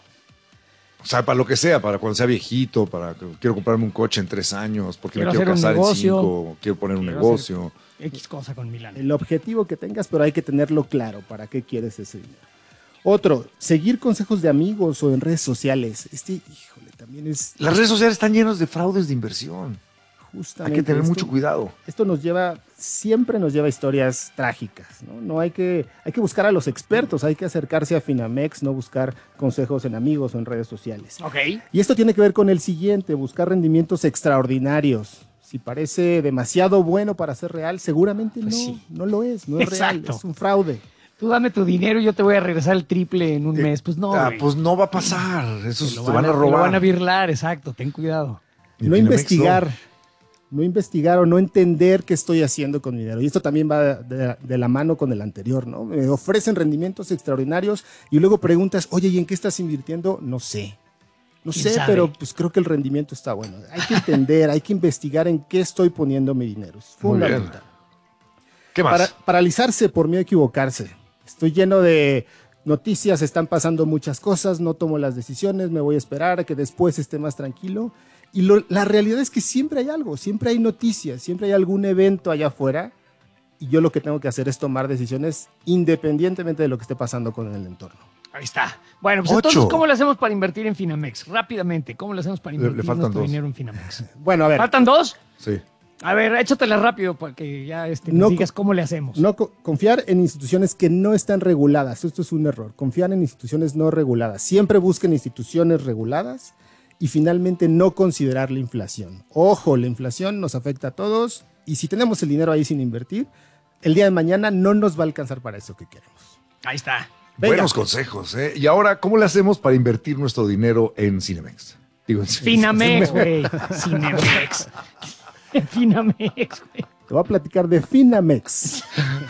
C: O sea, para lo que sea, para cuando sea viejito, para que quiero comprarme un coche en tres años, porque
B: Quiero
C: me quiero
B: hacer un
C: casar en
B: negocio.
C: cinco, quiero poner un
B: Quiero
C: negocio.
B: X cosa con Milán.
R: El objetivo que tengas, pero hay que tenerlo claro para qué quieres ese dinero. Otro, seguir consejos de amigos o en redes sociales. Este, híjole, también es...
C: Las redes sociales están llenas de fraudes de inversión.
R: Justamente
C: Hay que tener
R: esto-
C: mucho cuidado.
R: Esto nos lleva, siempre nos lleva a historias trágicas, ¿no? No hay que, hay que buscar a los expertos, hay que acercarse a Finamex, no buscar consejos en amigos o en redes sociales.
B: Ok.
R: Y esto tiene que ver con el siguiente, buscar rendimientos extraordinarios. Si parece demasiado bueno para ser real, seguramente
B: Pues
R: no,
B: sí.
R: no lo es, no es real,
B: Exacto.
R: es un fraude.
B: Tú dame tu dinero y yo te voy a regresar el triple en un mes. Pues no,
C: Ah,
B: güey.
C: pues no va a pasar. Esos
B: Te lo
C: te van a
B: te lo
C: robar.
B: van a birlar, exacto. Ten cuidado.
C: Y
R: No
C: Finamex
R: investigar, no investigar o no entender qué estoy haciendo con mi dinero. Y esto también va de, de la mano con el anterior, ¿no? Me ofrecen rendimientos extraordinarios y luego preguntas, oye, ¿y en qué estás invirtiendo? No sé. No
B: ¿Quién
R: sé,
B: sabe?
R: pero pues creo que el rendimiento está bueno. Hay que entender, hay que investigar en qué estoy poniendo mi dinero. Es
C: Muy bien.
R: fundamental.
C: ¿Qué más?
R: Para- paralizarse por miedo a equivocarse. Estoy lleno de noticias, están pasando muchas cosas, no tomo las decisiones, me voy a esperar a que después esté más tranquilo. Y lo- la realidad es que siempre hay algo, siempre hay noticias, siempre hay algún evento allá afuera. Y yo lo que tengo que hacer es tomar decisiones independientemente de lo que esté pasando con el entorno.
B: Ahí está. Bueno, pues
C: Ocho.
B: entonces, ¿cómo le hacemos para invertir en Finamex? Rápidamente, ¿cómo le hacemos para
C: Le- le
B: invertir
C: faltan
B: nuestro
C: dos.
B: dinero en Finamex?
R: Bueno, a ver.
B: ¿Faltan dos?
C: Sí.
B: A ver, échatela rápido para que ya este, nos
R: No
B: digas
R: co-
B: cómo le hacemos.
R: No co- confiar en instituciones que no están reguladas. Esto es un error. Confiar en instituciones no reguladas. Siempre busquen instituciones reguladas y finalmente no considerar la inflación. Ojo, la inflación nos afecta a todos y si tenemos el dinero ahí sin invertir, el día de mañana no nos va a alcanzar para eso que queremos.
B: Ahí está.
R: Venga.
C: Buenos consejos, ¿eh? Y ahora, ¿cómo le hacemos para invertir nuestro dinero en Cinemex? Digo,
B: Finamex, güey. Cinemex. Finamex, güey.
R: Te voy a platicar de Finamex.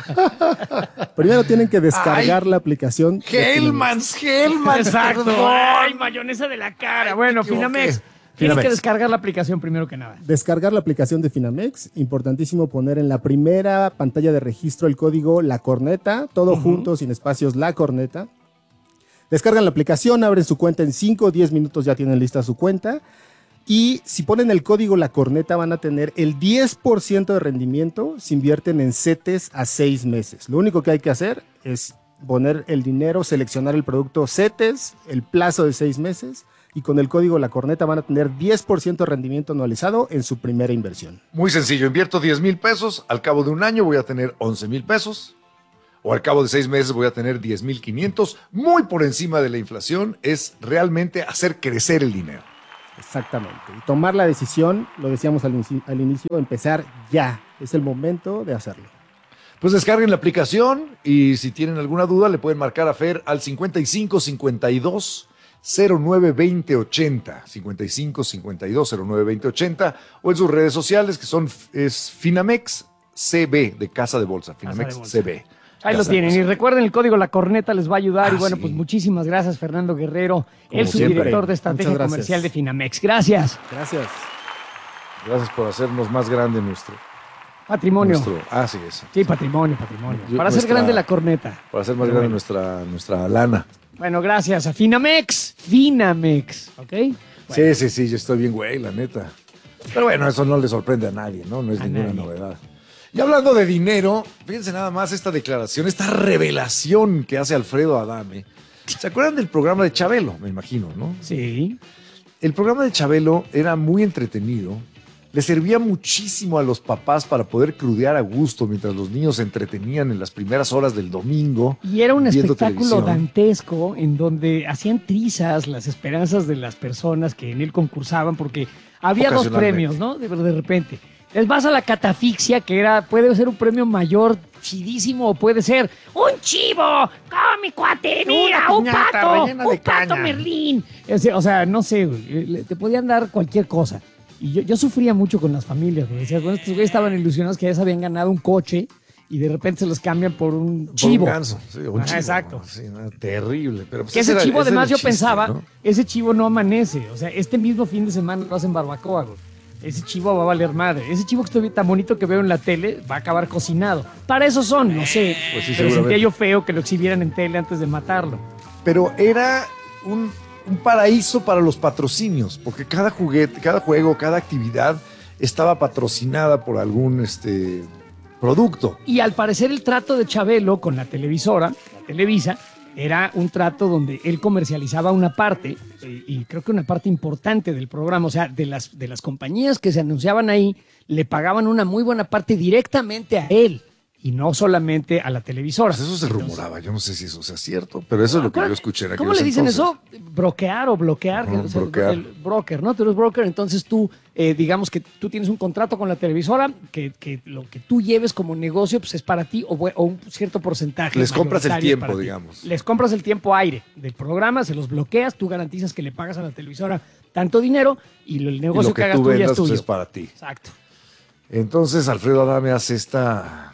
R: Primero tienen que descargar
C: Ay,
R: la aplicación.
C: Hellmans, Hellmans.
B: Exacto.
C: perdón.
B: Ay, mayonesa de la cara. Bueno,
C: equivoqué.
B: Finamex. Tienes
R: Finamex.
B: que descargar la aplicación primero que nada.
R: Descargar la aplicación de Finamex. Importantísimo poner en la primera pantalla de registro el código La Corneta. Todo
B: Ujú.
R: junto, sin espacios, La Corneta. Descargan la aplicación, abren su cuenta en cinco o diez minutos, ya tienen lista su cuenta. Y si ponen el código La Corneta van a tener el diez por ciento de rendimiento si invierten en CETES a seis meses. Lo único que hay que hacer es poner el dinero, seleccionar el producto CETES, el plazo de seis meses, y con el código La Corneta van a tener diez por ciento de rendimiento anualizado en su primera inversión.
C: Muy sencillo, invierto diez mil pesos, al cabo de un año voy a tener once mil pesos, o al cabo de seis meses voy a tener diez mil quinientos, muy por encima de la inflación. Es realmente hacer crecer el dinero.
R: Exactamente. Y tomar la decisión, lo decíamos al, inici- al inicio, empezar ya. Es el momento de hacerlo.
C: Pues descarguen la aplicación y si tienen alguna duda le pueden marcar a Fer al cincuenta y cinco cincuenta y dos cero nueve veinte ochenta, cincuenta y cinco cincuenta y dos cero nueve veinte ochenta, o en sus redes sociales que son es Finamex C B de Casa de Bolsa, Finamex
B: Bolsa.
C: C B.
B: Ahí
C: Ya
B: lo
C: sabes.
B: tienen. Y recuerden, el código La Corneta les va a ayudar.
C: Ah,
B: y bueno,
C: sí.
B: pues muchísimas gracias, Fernando Guerrero,
C: Como
B: el
C: siempre.
B: subdirector de Estrategia
R: Muchas gracias.
B: Comercial de Finamex. Gracias.
R: Gracias.
C: Gracias por hacernos más grande nuestro
B: Patrimonio.
C: nuestro ah, sí, eso.
B: Sí, patrimonio, patrimonio.
C: Yo-
B: Para
C: nuestra-
B: ser grande la corneta.
C: Para hacer más
B: Pero
C: grande
B: bueno.
C: nuestra nuestra lana.
B: Bueno, gracias a Finamex. Finamex, ¿ok?
C: Sí, sí, sí, yo estoy bien güey, la neta. Pero bueno, eso no le sorprende a nadie, ¿no? No es
B: A
C: ninguna
B: nadie.
C: novedad. Y hablando de dinero, fíjense nada más esta declaración, esta revelación que hace Alfredo Adame. ¿Se acuerdan del programa de Chabelo? Me imagino, ¿no?
B: Sí.
C: El programa de Chabelo era muy entretenido. Le servía muchísimo a los papás para poder crudear a gusto mientras los niños se entretenían en las primeras horas del domingo.
B: Y era un
C: viendo
B: espectáculo
C: televisión.
B: dantesco en donde hacían trizas las esperanzas de las personas que en él concursaban, porque había dos
C: Ocasionalmente.
B: premios, ¿no? De, de repente. Les vas a la catafixia, que era, puede ser un premio mayor, chidísimo, o puede ser un chivo, ¡como mi cuate! ¡Mira, un
C: piñata
B: pato!
C: rellena de
B: ¡Un pato
C: caña!
B: Merlín! O sea, o sea, no sé, güey, le- te podían dar cualquier cosa. Y yo, yo sufría mucho con las familias, porque decías, bueno, estos güeyes estaban ilusionados que ya se habían ganado un coche y de repente se los cambian por un
C: Por
B: chivo.
C: un ganso, sí, un
B: Ajá,
C: chivo,
B: exacto.
C: sí, no, terrible. Pero pues
B: Que
C: ese
B: ese
C: era-
B: chivo,
C: ese era
B: además,
C: el
B: yo
C: chiste,
B: pensaba,
C: ¿no?
B: ese chivo no amanece. O sea, este mismo fin de semana lo hacen barbacoa, güey. Ese chivo va a valer madre. Ese chivo que estoy tan bonito que veo en la tele va a acabar cocinado. Para eso son, no sé.
C: Pues sí,
B: pero
C: seguramente.
B: sentía yo feo que lo exhibieran en tele antes de matarlo.
C: Pero era un, un paraíso para los patrocinios, porque cada juguete, cada juego, cada actividad estaba patrocinada por algún este, producto.
B: Y al parecer el trato de Chabelo con la televisora, la Televisa, era un trato donde él comercializaba una parte, eh, y creo que una parte importante del programa, o sea, de las, de las compañías que se anunciaban ahí, le pagaban una muy buena parte directamente a él y no solamente a la televisora.
C: Pues eso se rumoraba, yo no sé si eso sea cierto, pero eso es lo que yo escuché en
B: ¿Cómo
C: aquellos
B: le dicen
C: entonces.
B: eso? Broquear o bloquear.
C: Ujú,
B: o sea,
C: brokear.
B: El broker, ¿no? Tú eres broker, entonces tú, eh, digamos que tú tienes un contrato con la televisora, que, que lo que tú lleves como negocio pues es para ti o, bu- o un cierto porcentaje.
C: Les compras el
B: mayoritario es
C: tiempo,
B: para ti.
C: digamos.
B: Les compras el tiempo aire del programa, se los bloqueas, tú garantizas que le pagas a la televisora tanto dinero y lo- el
C: Y
B: negocio
C: lo
B: que,
C: que
B: hagas
C: tú
B: tú ya es
C: vendas pues,
B: tuyo.
C: es para ti.
B: Exacto.
C: Entonces Alfredo Adame hace esta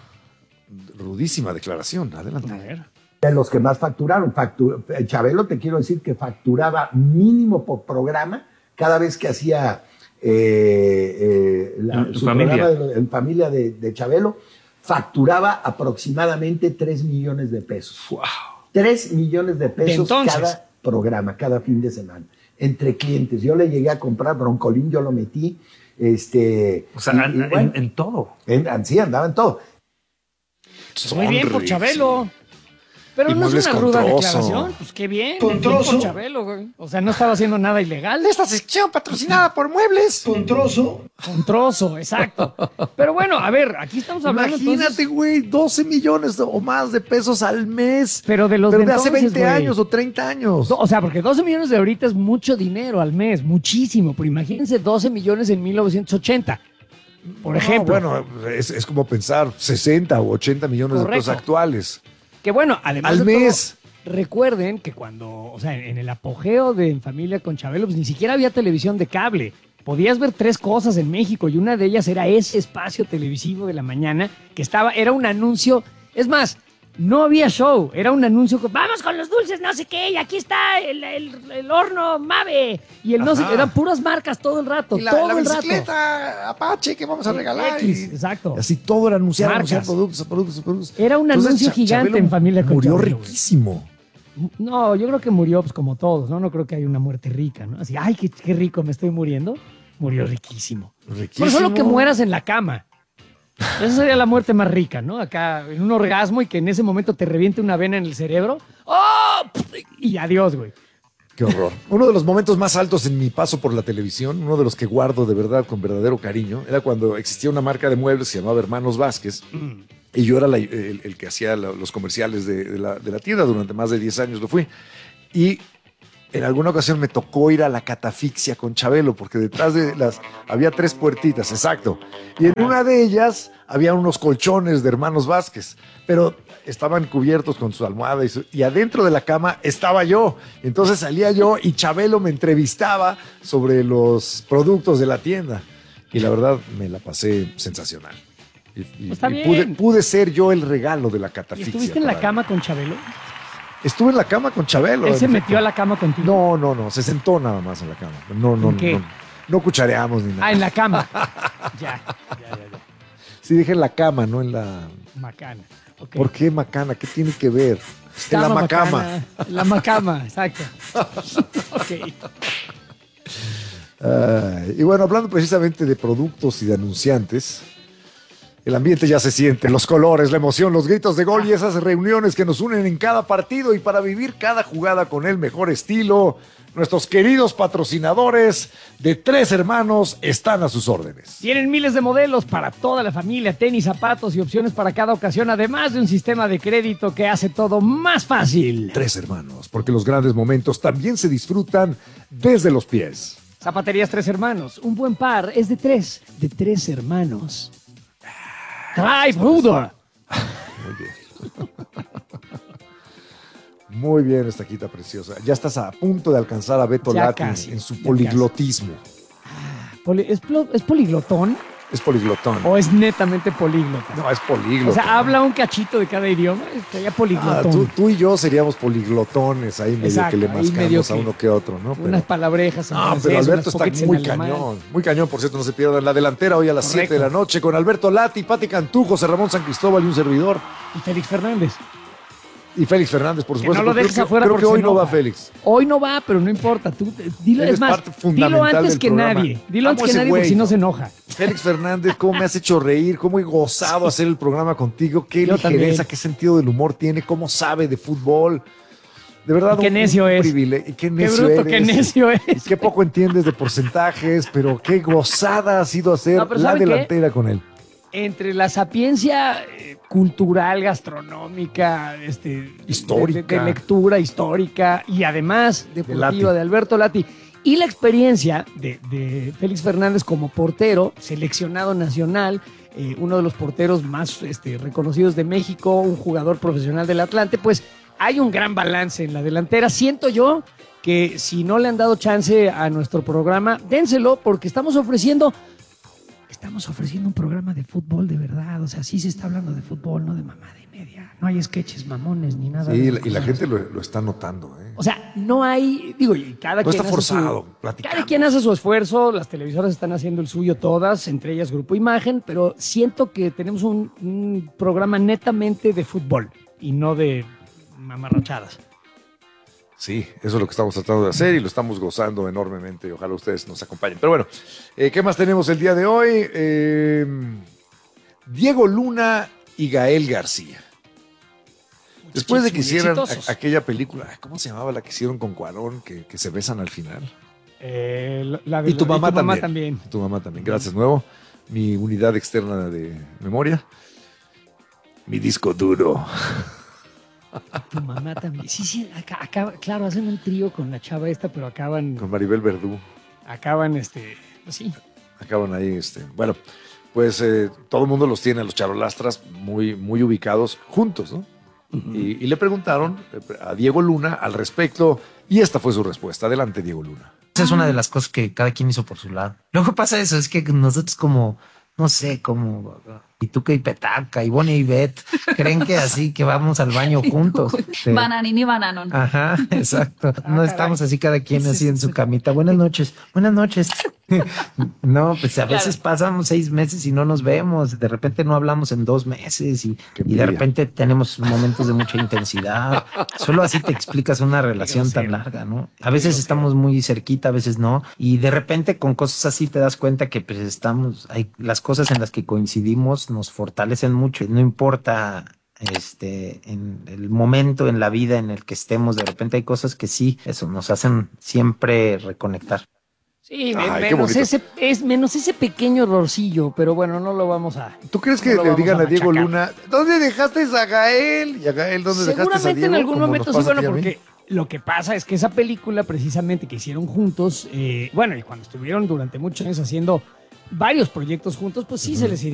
C: rudísima declaración. Adelante.
B: A ver.
S: De los que más facturaron. Factu- Chabelo, te quiero decir que facturaba mínimo por programa cada vez que hacía eh, eh, la-
T: En
S: su
T: familia.
S: programa de- en familia de, de Chabelo, facturaba aproximadamente tres millones de pesos. tres millones de pesos
B: entonces.
S: cada programa, cada fin de semana, entre clientes. Yo le llegué a comprar broncolín, yo lo metí. Este,
T: O sea,
S: y-
T: en,
S: y bueno,
T: en- en todo.
S: en- sí, andaba en todo.
B: Muy bien por Chabelo. Pero
C: Y
B: no es
C: muebles
B: una
C: con
B: ruda
C: trozo.
B: declaración. Pues qué bien.
S: Con
B: bien por
S: trozo.
B: Chabelo, güey. O sea, no estaba haciendo nada ilegal.
C: Esta sección patrocinada por Muebles.
S: Con trozo.
B: Con trozo, exacto. Pero bueno, a ver, aquí estamos hablando
C: Imagínate,
B: entonces-
C: güey, doce millones o más de pesos al mes.
B: Pero de los
C: Pero
B: de
C: de hace
B: entonces,
C: veinte
B: güey.
C: años o treinta años.
B: Do- O sea, porque doce millones de ahorita es mucho dinero al mes, muchísimo. Pero imagínense doce millones en mil novecientos ochenta, por
C: No,
B: ejemplo.
C: bueno, es, es como pensar sesenta o ochenta millones de
B: Correcto.
C: pesos actuales.
B: Que bueno, además
C: Al
B: de todo,
C: mes.
B: recuerden que cuando, o sea, en el apogeo de En Familia con Chabelo, pues ni siquiera había televisión de cable. Podías ver tres cosas en México y una de ellas era ese espacio televisivo de la mañana que estaba, era un anuncio, es más, no había show, era un anuncio con, vamos con los dulces, no sé qué, y aquí está el, el, el horno Mave, y el no sé qué, eran puras marcas todo el rato,
C: Y la,
B: todo
C: la
B: el rato.
C: bicicleta Apache que vamos a regalar.
B: X,
C: y-
B: exacto.
C: Así todo era anunciar,
B: Marcas.
C: anunciar productos, productos, productos.
B: Era un
C: Entonces,
B: anuncio
C: Cha-
B: gigante
C: Chabelo
B: En Familia con
C: murió
B: Chabelo, güey.
C: riquísimo.
B: No, yo creo que murió pues como todos, ¿no? No creo que haya una muerte rica, ¿no? Así, ay, qué, qué rico, me estoy muriendo. Murió riquísimo.
C: Riquísimo.
B: Pero solo que mueras en la cama. Esa sería la muerte más rica, ¿no? Acá en un orgasmo y que en ese momento te reviente una vena en el cerebro. ¡Oh! Y adiós, güey.
C: Qué horror. Uno de los momentos más altos en mi paso por la televisión, uno de los que guardo de verdad con verdadero cariño, era cuando existía una marca de muebles que se llamaba Hermanos Vázquez. Y yo era la- el, el que hacía la- los comerciales de, de la, de la tienda. Durante más de diez años lo fui. Y en alguna ocasión me tocó ir a la catafixia con Chabelo, porque detrás de las había tres puertitas, exacto. Y en una de ellas había unos colchones de Hermanos Vázquez, pero estaban cubiertos con su almohada y, su- y adentro de la cama estaba yo. Entonces salía yo y Chabelo me entrevistaba sobre los productos de la tienda. Y la verdad me la pasé sensacional. Y, y-
B: Pues está
C: y pude,
B: bien.
C: pude ser yo el regalo de la
B: ¿Y
C: catafixia.
B: estuviste en la
C: para-
B: cama con Chabelo?
C: Estuve en la cama con Chabelo.
B: Él
C: en
B: se
C: efecto.
B: metió a la cama contigo.
C: No, no, no, se sentó nada más en la cama. No, no,
B: ¿En qué?
C: no. No cuchareamos ni nada.
B: Ah, en la cama. ya, ya, ya, ya.
C: Sí, dije en la cama, no en la.
B: Macana. Ok.
C: ¿Por qué macana? ¿Qué tiene que ver? En la
B: Cama
C: macama.
B: macana. La macama, exacto. Ok.
C: Ay, y bueno, hablando precisamente de productos y de anunciantes, el ambiente ya se siente, los colores, la emoción, los gritos de gol y esas reuniones que nos unen en cada partido y para vivir cada jugada con el mejor estilo. Nuestros queridos patrocinadores de Tres Hermanos están a sus órdenes.
B: Tienen miles de modelos para toda la familia, tenis, zapatos y opciones para cada ocasión, además de un sistema de crédito que hace todo más fácil.
C: Tres Hermanos, porque los grandes momentos también se disfrutan desde los pies.
B: Zapaterías Tres Hermanos. Un buen par es de tres, de tres hermanos. ¡Ay, bruda!
C: Muy bien. Muy bien, esta quita preciosa. Ya estás a punto de alcanzar a Beto
B: Ya
C: Lati
B: casi,
C: en su
B: ya
C: poliglotismo.
B: Poli- ¿Es, plo- ¿Es poliglotón
C: Es poliglotón.
B: o es netamente políglota?
C: No, es políglota.
B: O sea, habla un cachito de cada idioma, sería
C: Ah,
B: poliglotón.
C: tú, tú y yo seríamos poliglotones ahí medio
B: Exacto,
C: que le
B: ahí
C: mascamos
B: medio
C: a
B: que-
C: uno que otro, ¿no? Pero,
B: Unas palabrejas en
C: ah,
B: francés,
C: pero Alberto
B: unas
C: está
B: poquitas en
C: muy
B: alemán.
C: cañón. Muy cañón, por cierto, no se pierdan la delantera hoy a las
B: Correcto.
C: siete de la noche con Alberto Lati, Pati Cantú, José Ramón San Cristóbal y un servidor.
B: Y Félix Fernández.
C: Y Félix Fernández, por
B: Que
C: supuesto.
B: no lo
C: Creo
B: dejes
C: que-
B: afuera
C: Creo que
B: porque
C: hoy
B: se
C: no va
B: enoja.
C: Félix.
B: Hoy no va, pero no importa. Tú, eh, dilo,
C: Él
B: es
C: es
B: más,
C: parte
B: dilo
C: fundamental
B: antes
C: del
B: que
C: programa.
B: nadie. Dilo
C: Amo
B: antes que
C: ese
B: nadie
C: güey.
B: porque si no se enoja.
C: Félix Fernández, cómo me has hecho reír, cómo he gozado hacer el programa contigo, qué
B: Yo
C: ligereza,
B: también.
C: qué sentido del humor tiene, cómo sabe de fútbol. De verdad,
B: Y qué
C: un-
B: necio
C: un
B: es.
C: privilegio. Y qué
B: Qué
C: necio
B: bruto,
C: eres.
B: qué necio es.
C: Y qué poco entiendes de porcentajes, pero qué gozada ha sido hacer
B: No, pero
C: la
B: ¿saben qué?
C: delantera con él.
B: Entre la sapiencia eh, cultural, gastronómica, este,
C: Histórica.
B: de, de- de lectura histórica y además deportiva
C: Lati.
B: de, Alberto Lati y la experiencia de, de Félix Fernández como portero, seleccionado nacional, eh, uno de los porteros más este, reconocidos de México, un jugador profesional del Atlante, pues hay un gran balance en la delantera. Siento yo que si no le han dado chance a nuestro programa, dénselo porque estamos ofreciendo Estamos ofreciendo un programa de fútbol de verdad. O sea, sí se está hablando de fútbol, no de mamada y media. No hay sketches mamones ni nada.
C: Sí,
B: de
C: y
B: esas
C: la, y la
B: cosas.
C: gente lo, lo está notando. ¿eh?
B: O sea, no hay. Digo, y cada
C: No
B: quien.
C: está
B: hace su-
C: forzado, platicamos.
B: cada quien hace su esfuerzo. Las televisoras están haciendo el suyo todas, entre ellas Grupo Imagen. Pero siento que tenemos un, un programa netamente de fútbol y no de mamarrachadas.
C: Sí, eso es lo que estamos tratando de hacer y lo estamos gozando enormemente y ojalá ustedes nos acompañen. Pero bueno, eh, ¿qué más tenemos el día de hoy? Eh, Diego Luna y Gael García. Después de que
B: muy
C: hicieran
B: exitosos.
C: a- aquella película, ¿cómo se llamaba la que hicieron con Cuarón, que, que se besan al final?
B: Eh, la de-
C: Y tu mamá, también.
B: también.
C: Y tu mamá también. Gracias, nuevo. Mi unidad externa de memoria. Mi disco duro.
B: Tu mamá también. Sí, sí, aca- acaba- claro, hacen un trío con la chava esta, pero acaban,
C: Con Maribel Verdú.
B: acaban, este, pues sí.
C: Acaban ahí, este. Bueno, pues eh, todo el mundo los tiene, a los charolastras, muy, muy ubicados juntos, ¿no? Uh-huh. y, y le preguntaron a Diego Luna al respecto y esta fue su respuesta. Adelante, Diego Luna.
T: Esa es una de las cosas que cada quien hizo por su lado. Luego pasa eso, es que nosotros como, no sé, como Pituca y Petaca, Ivonne y Beth, creen que así, que vamos al baño juntos. Sí.
U: Bananín y Bananón.
T: Ajá, exacto. No estamos así cada quien así en su camita. Buenas noches, buenas noches. No, pues a veces claro. pasamos seis meses y no nos vemos. De repente no hablamos en dos meses y, y de repente tenemos momentos de mucha intensidad. Solo así te explicas una relación tan larga, ¿no? A veces estamos muy cerquita, a veces no. Y de repente con cosas así te das cuenta que pues estamos, hay las cosas en las que coincidimos nos fortalecen mucho. No importa este en el momento en la vida en el que estemos, de repente hay cosas que sí, eso nos hacen siempre reconectar.
B: Sí, Ay, menos, ese, es, menos ese pequeño errorcillo, pero bueno, no lo vamos a...
C: ¿Tú crees que no le digan a, a Diego Luna, ¿dónde dejaste a Gael? ¿Y a Gael dónde dejaste a Diego?
B: Seguramente en algún momento sí, bueno, porque lo que pasa es que esa película precisamente que hicieron juntos, eh, bueno, y cuando estuvieron durante muchos años haciendo varios proyectos juntos, pues sí uh-huh. se les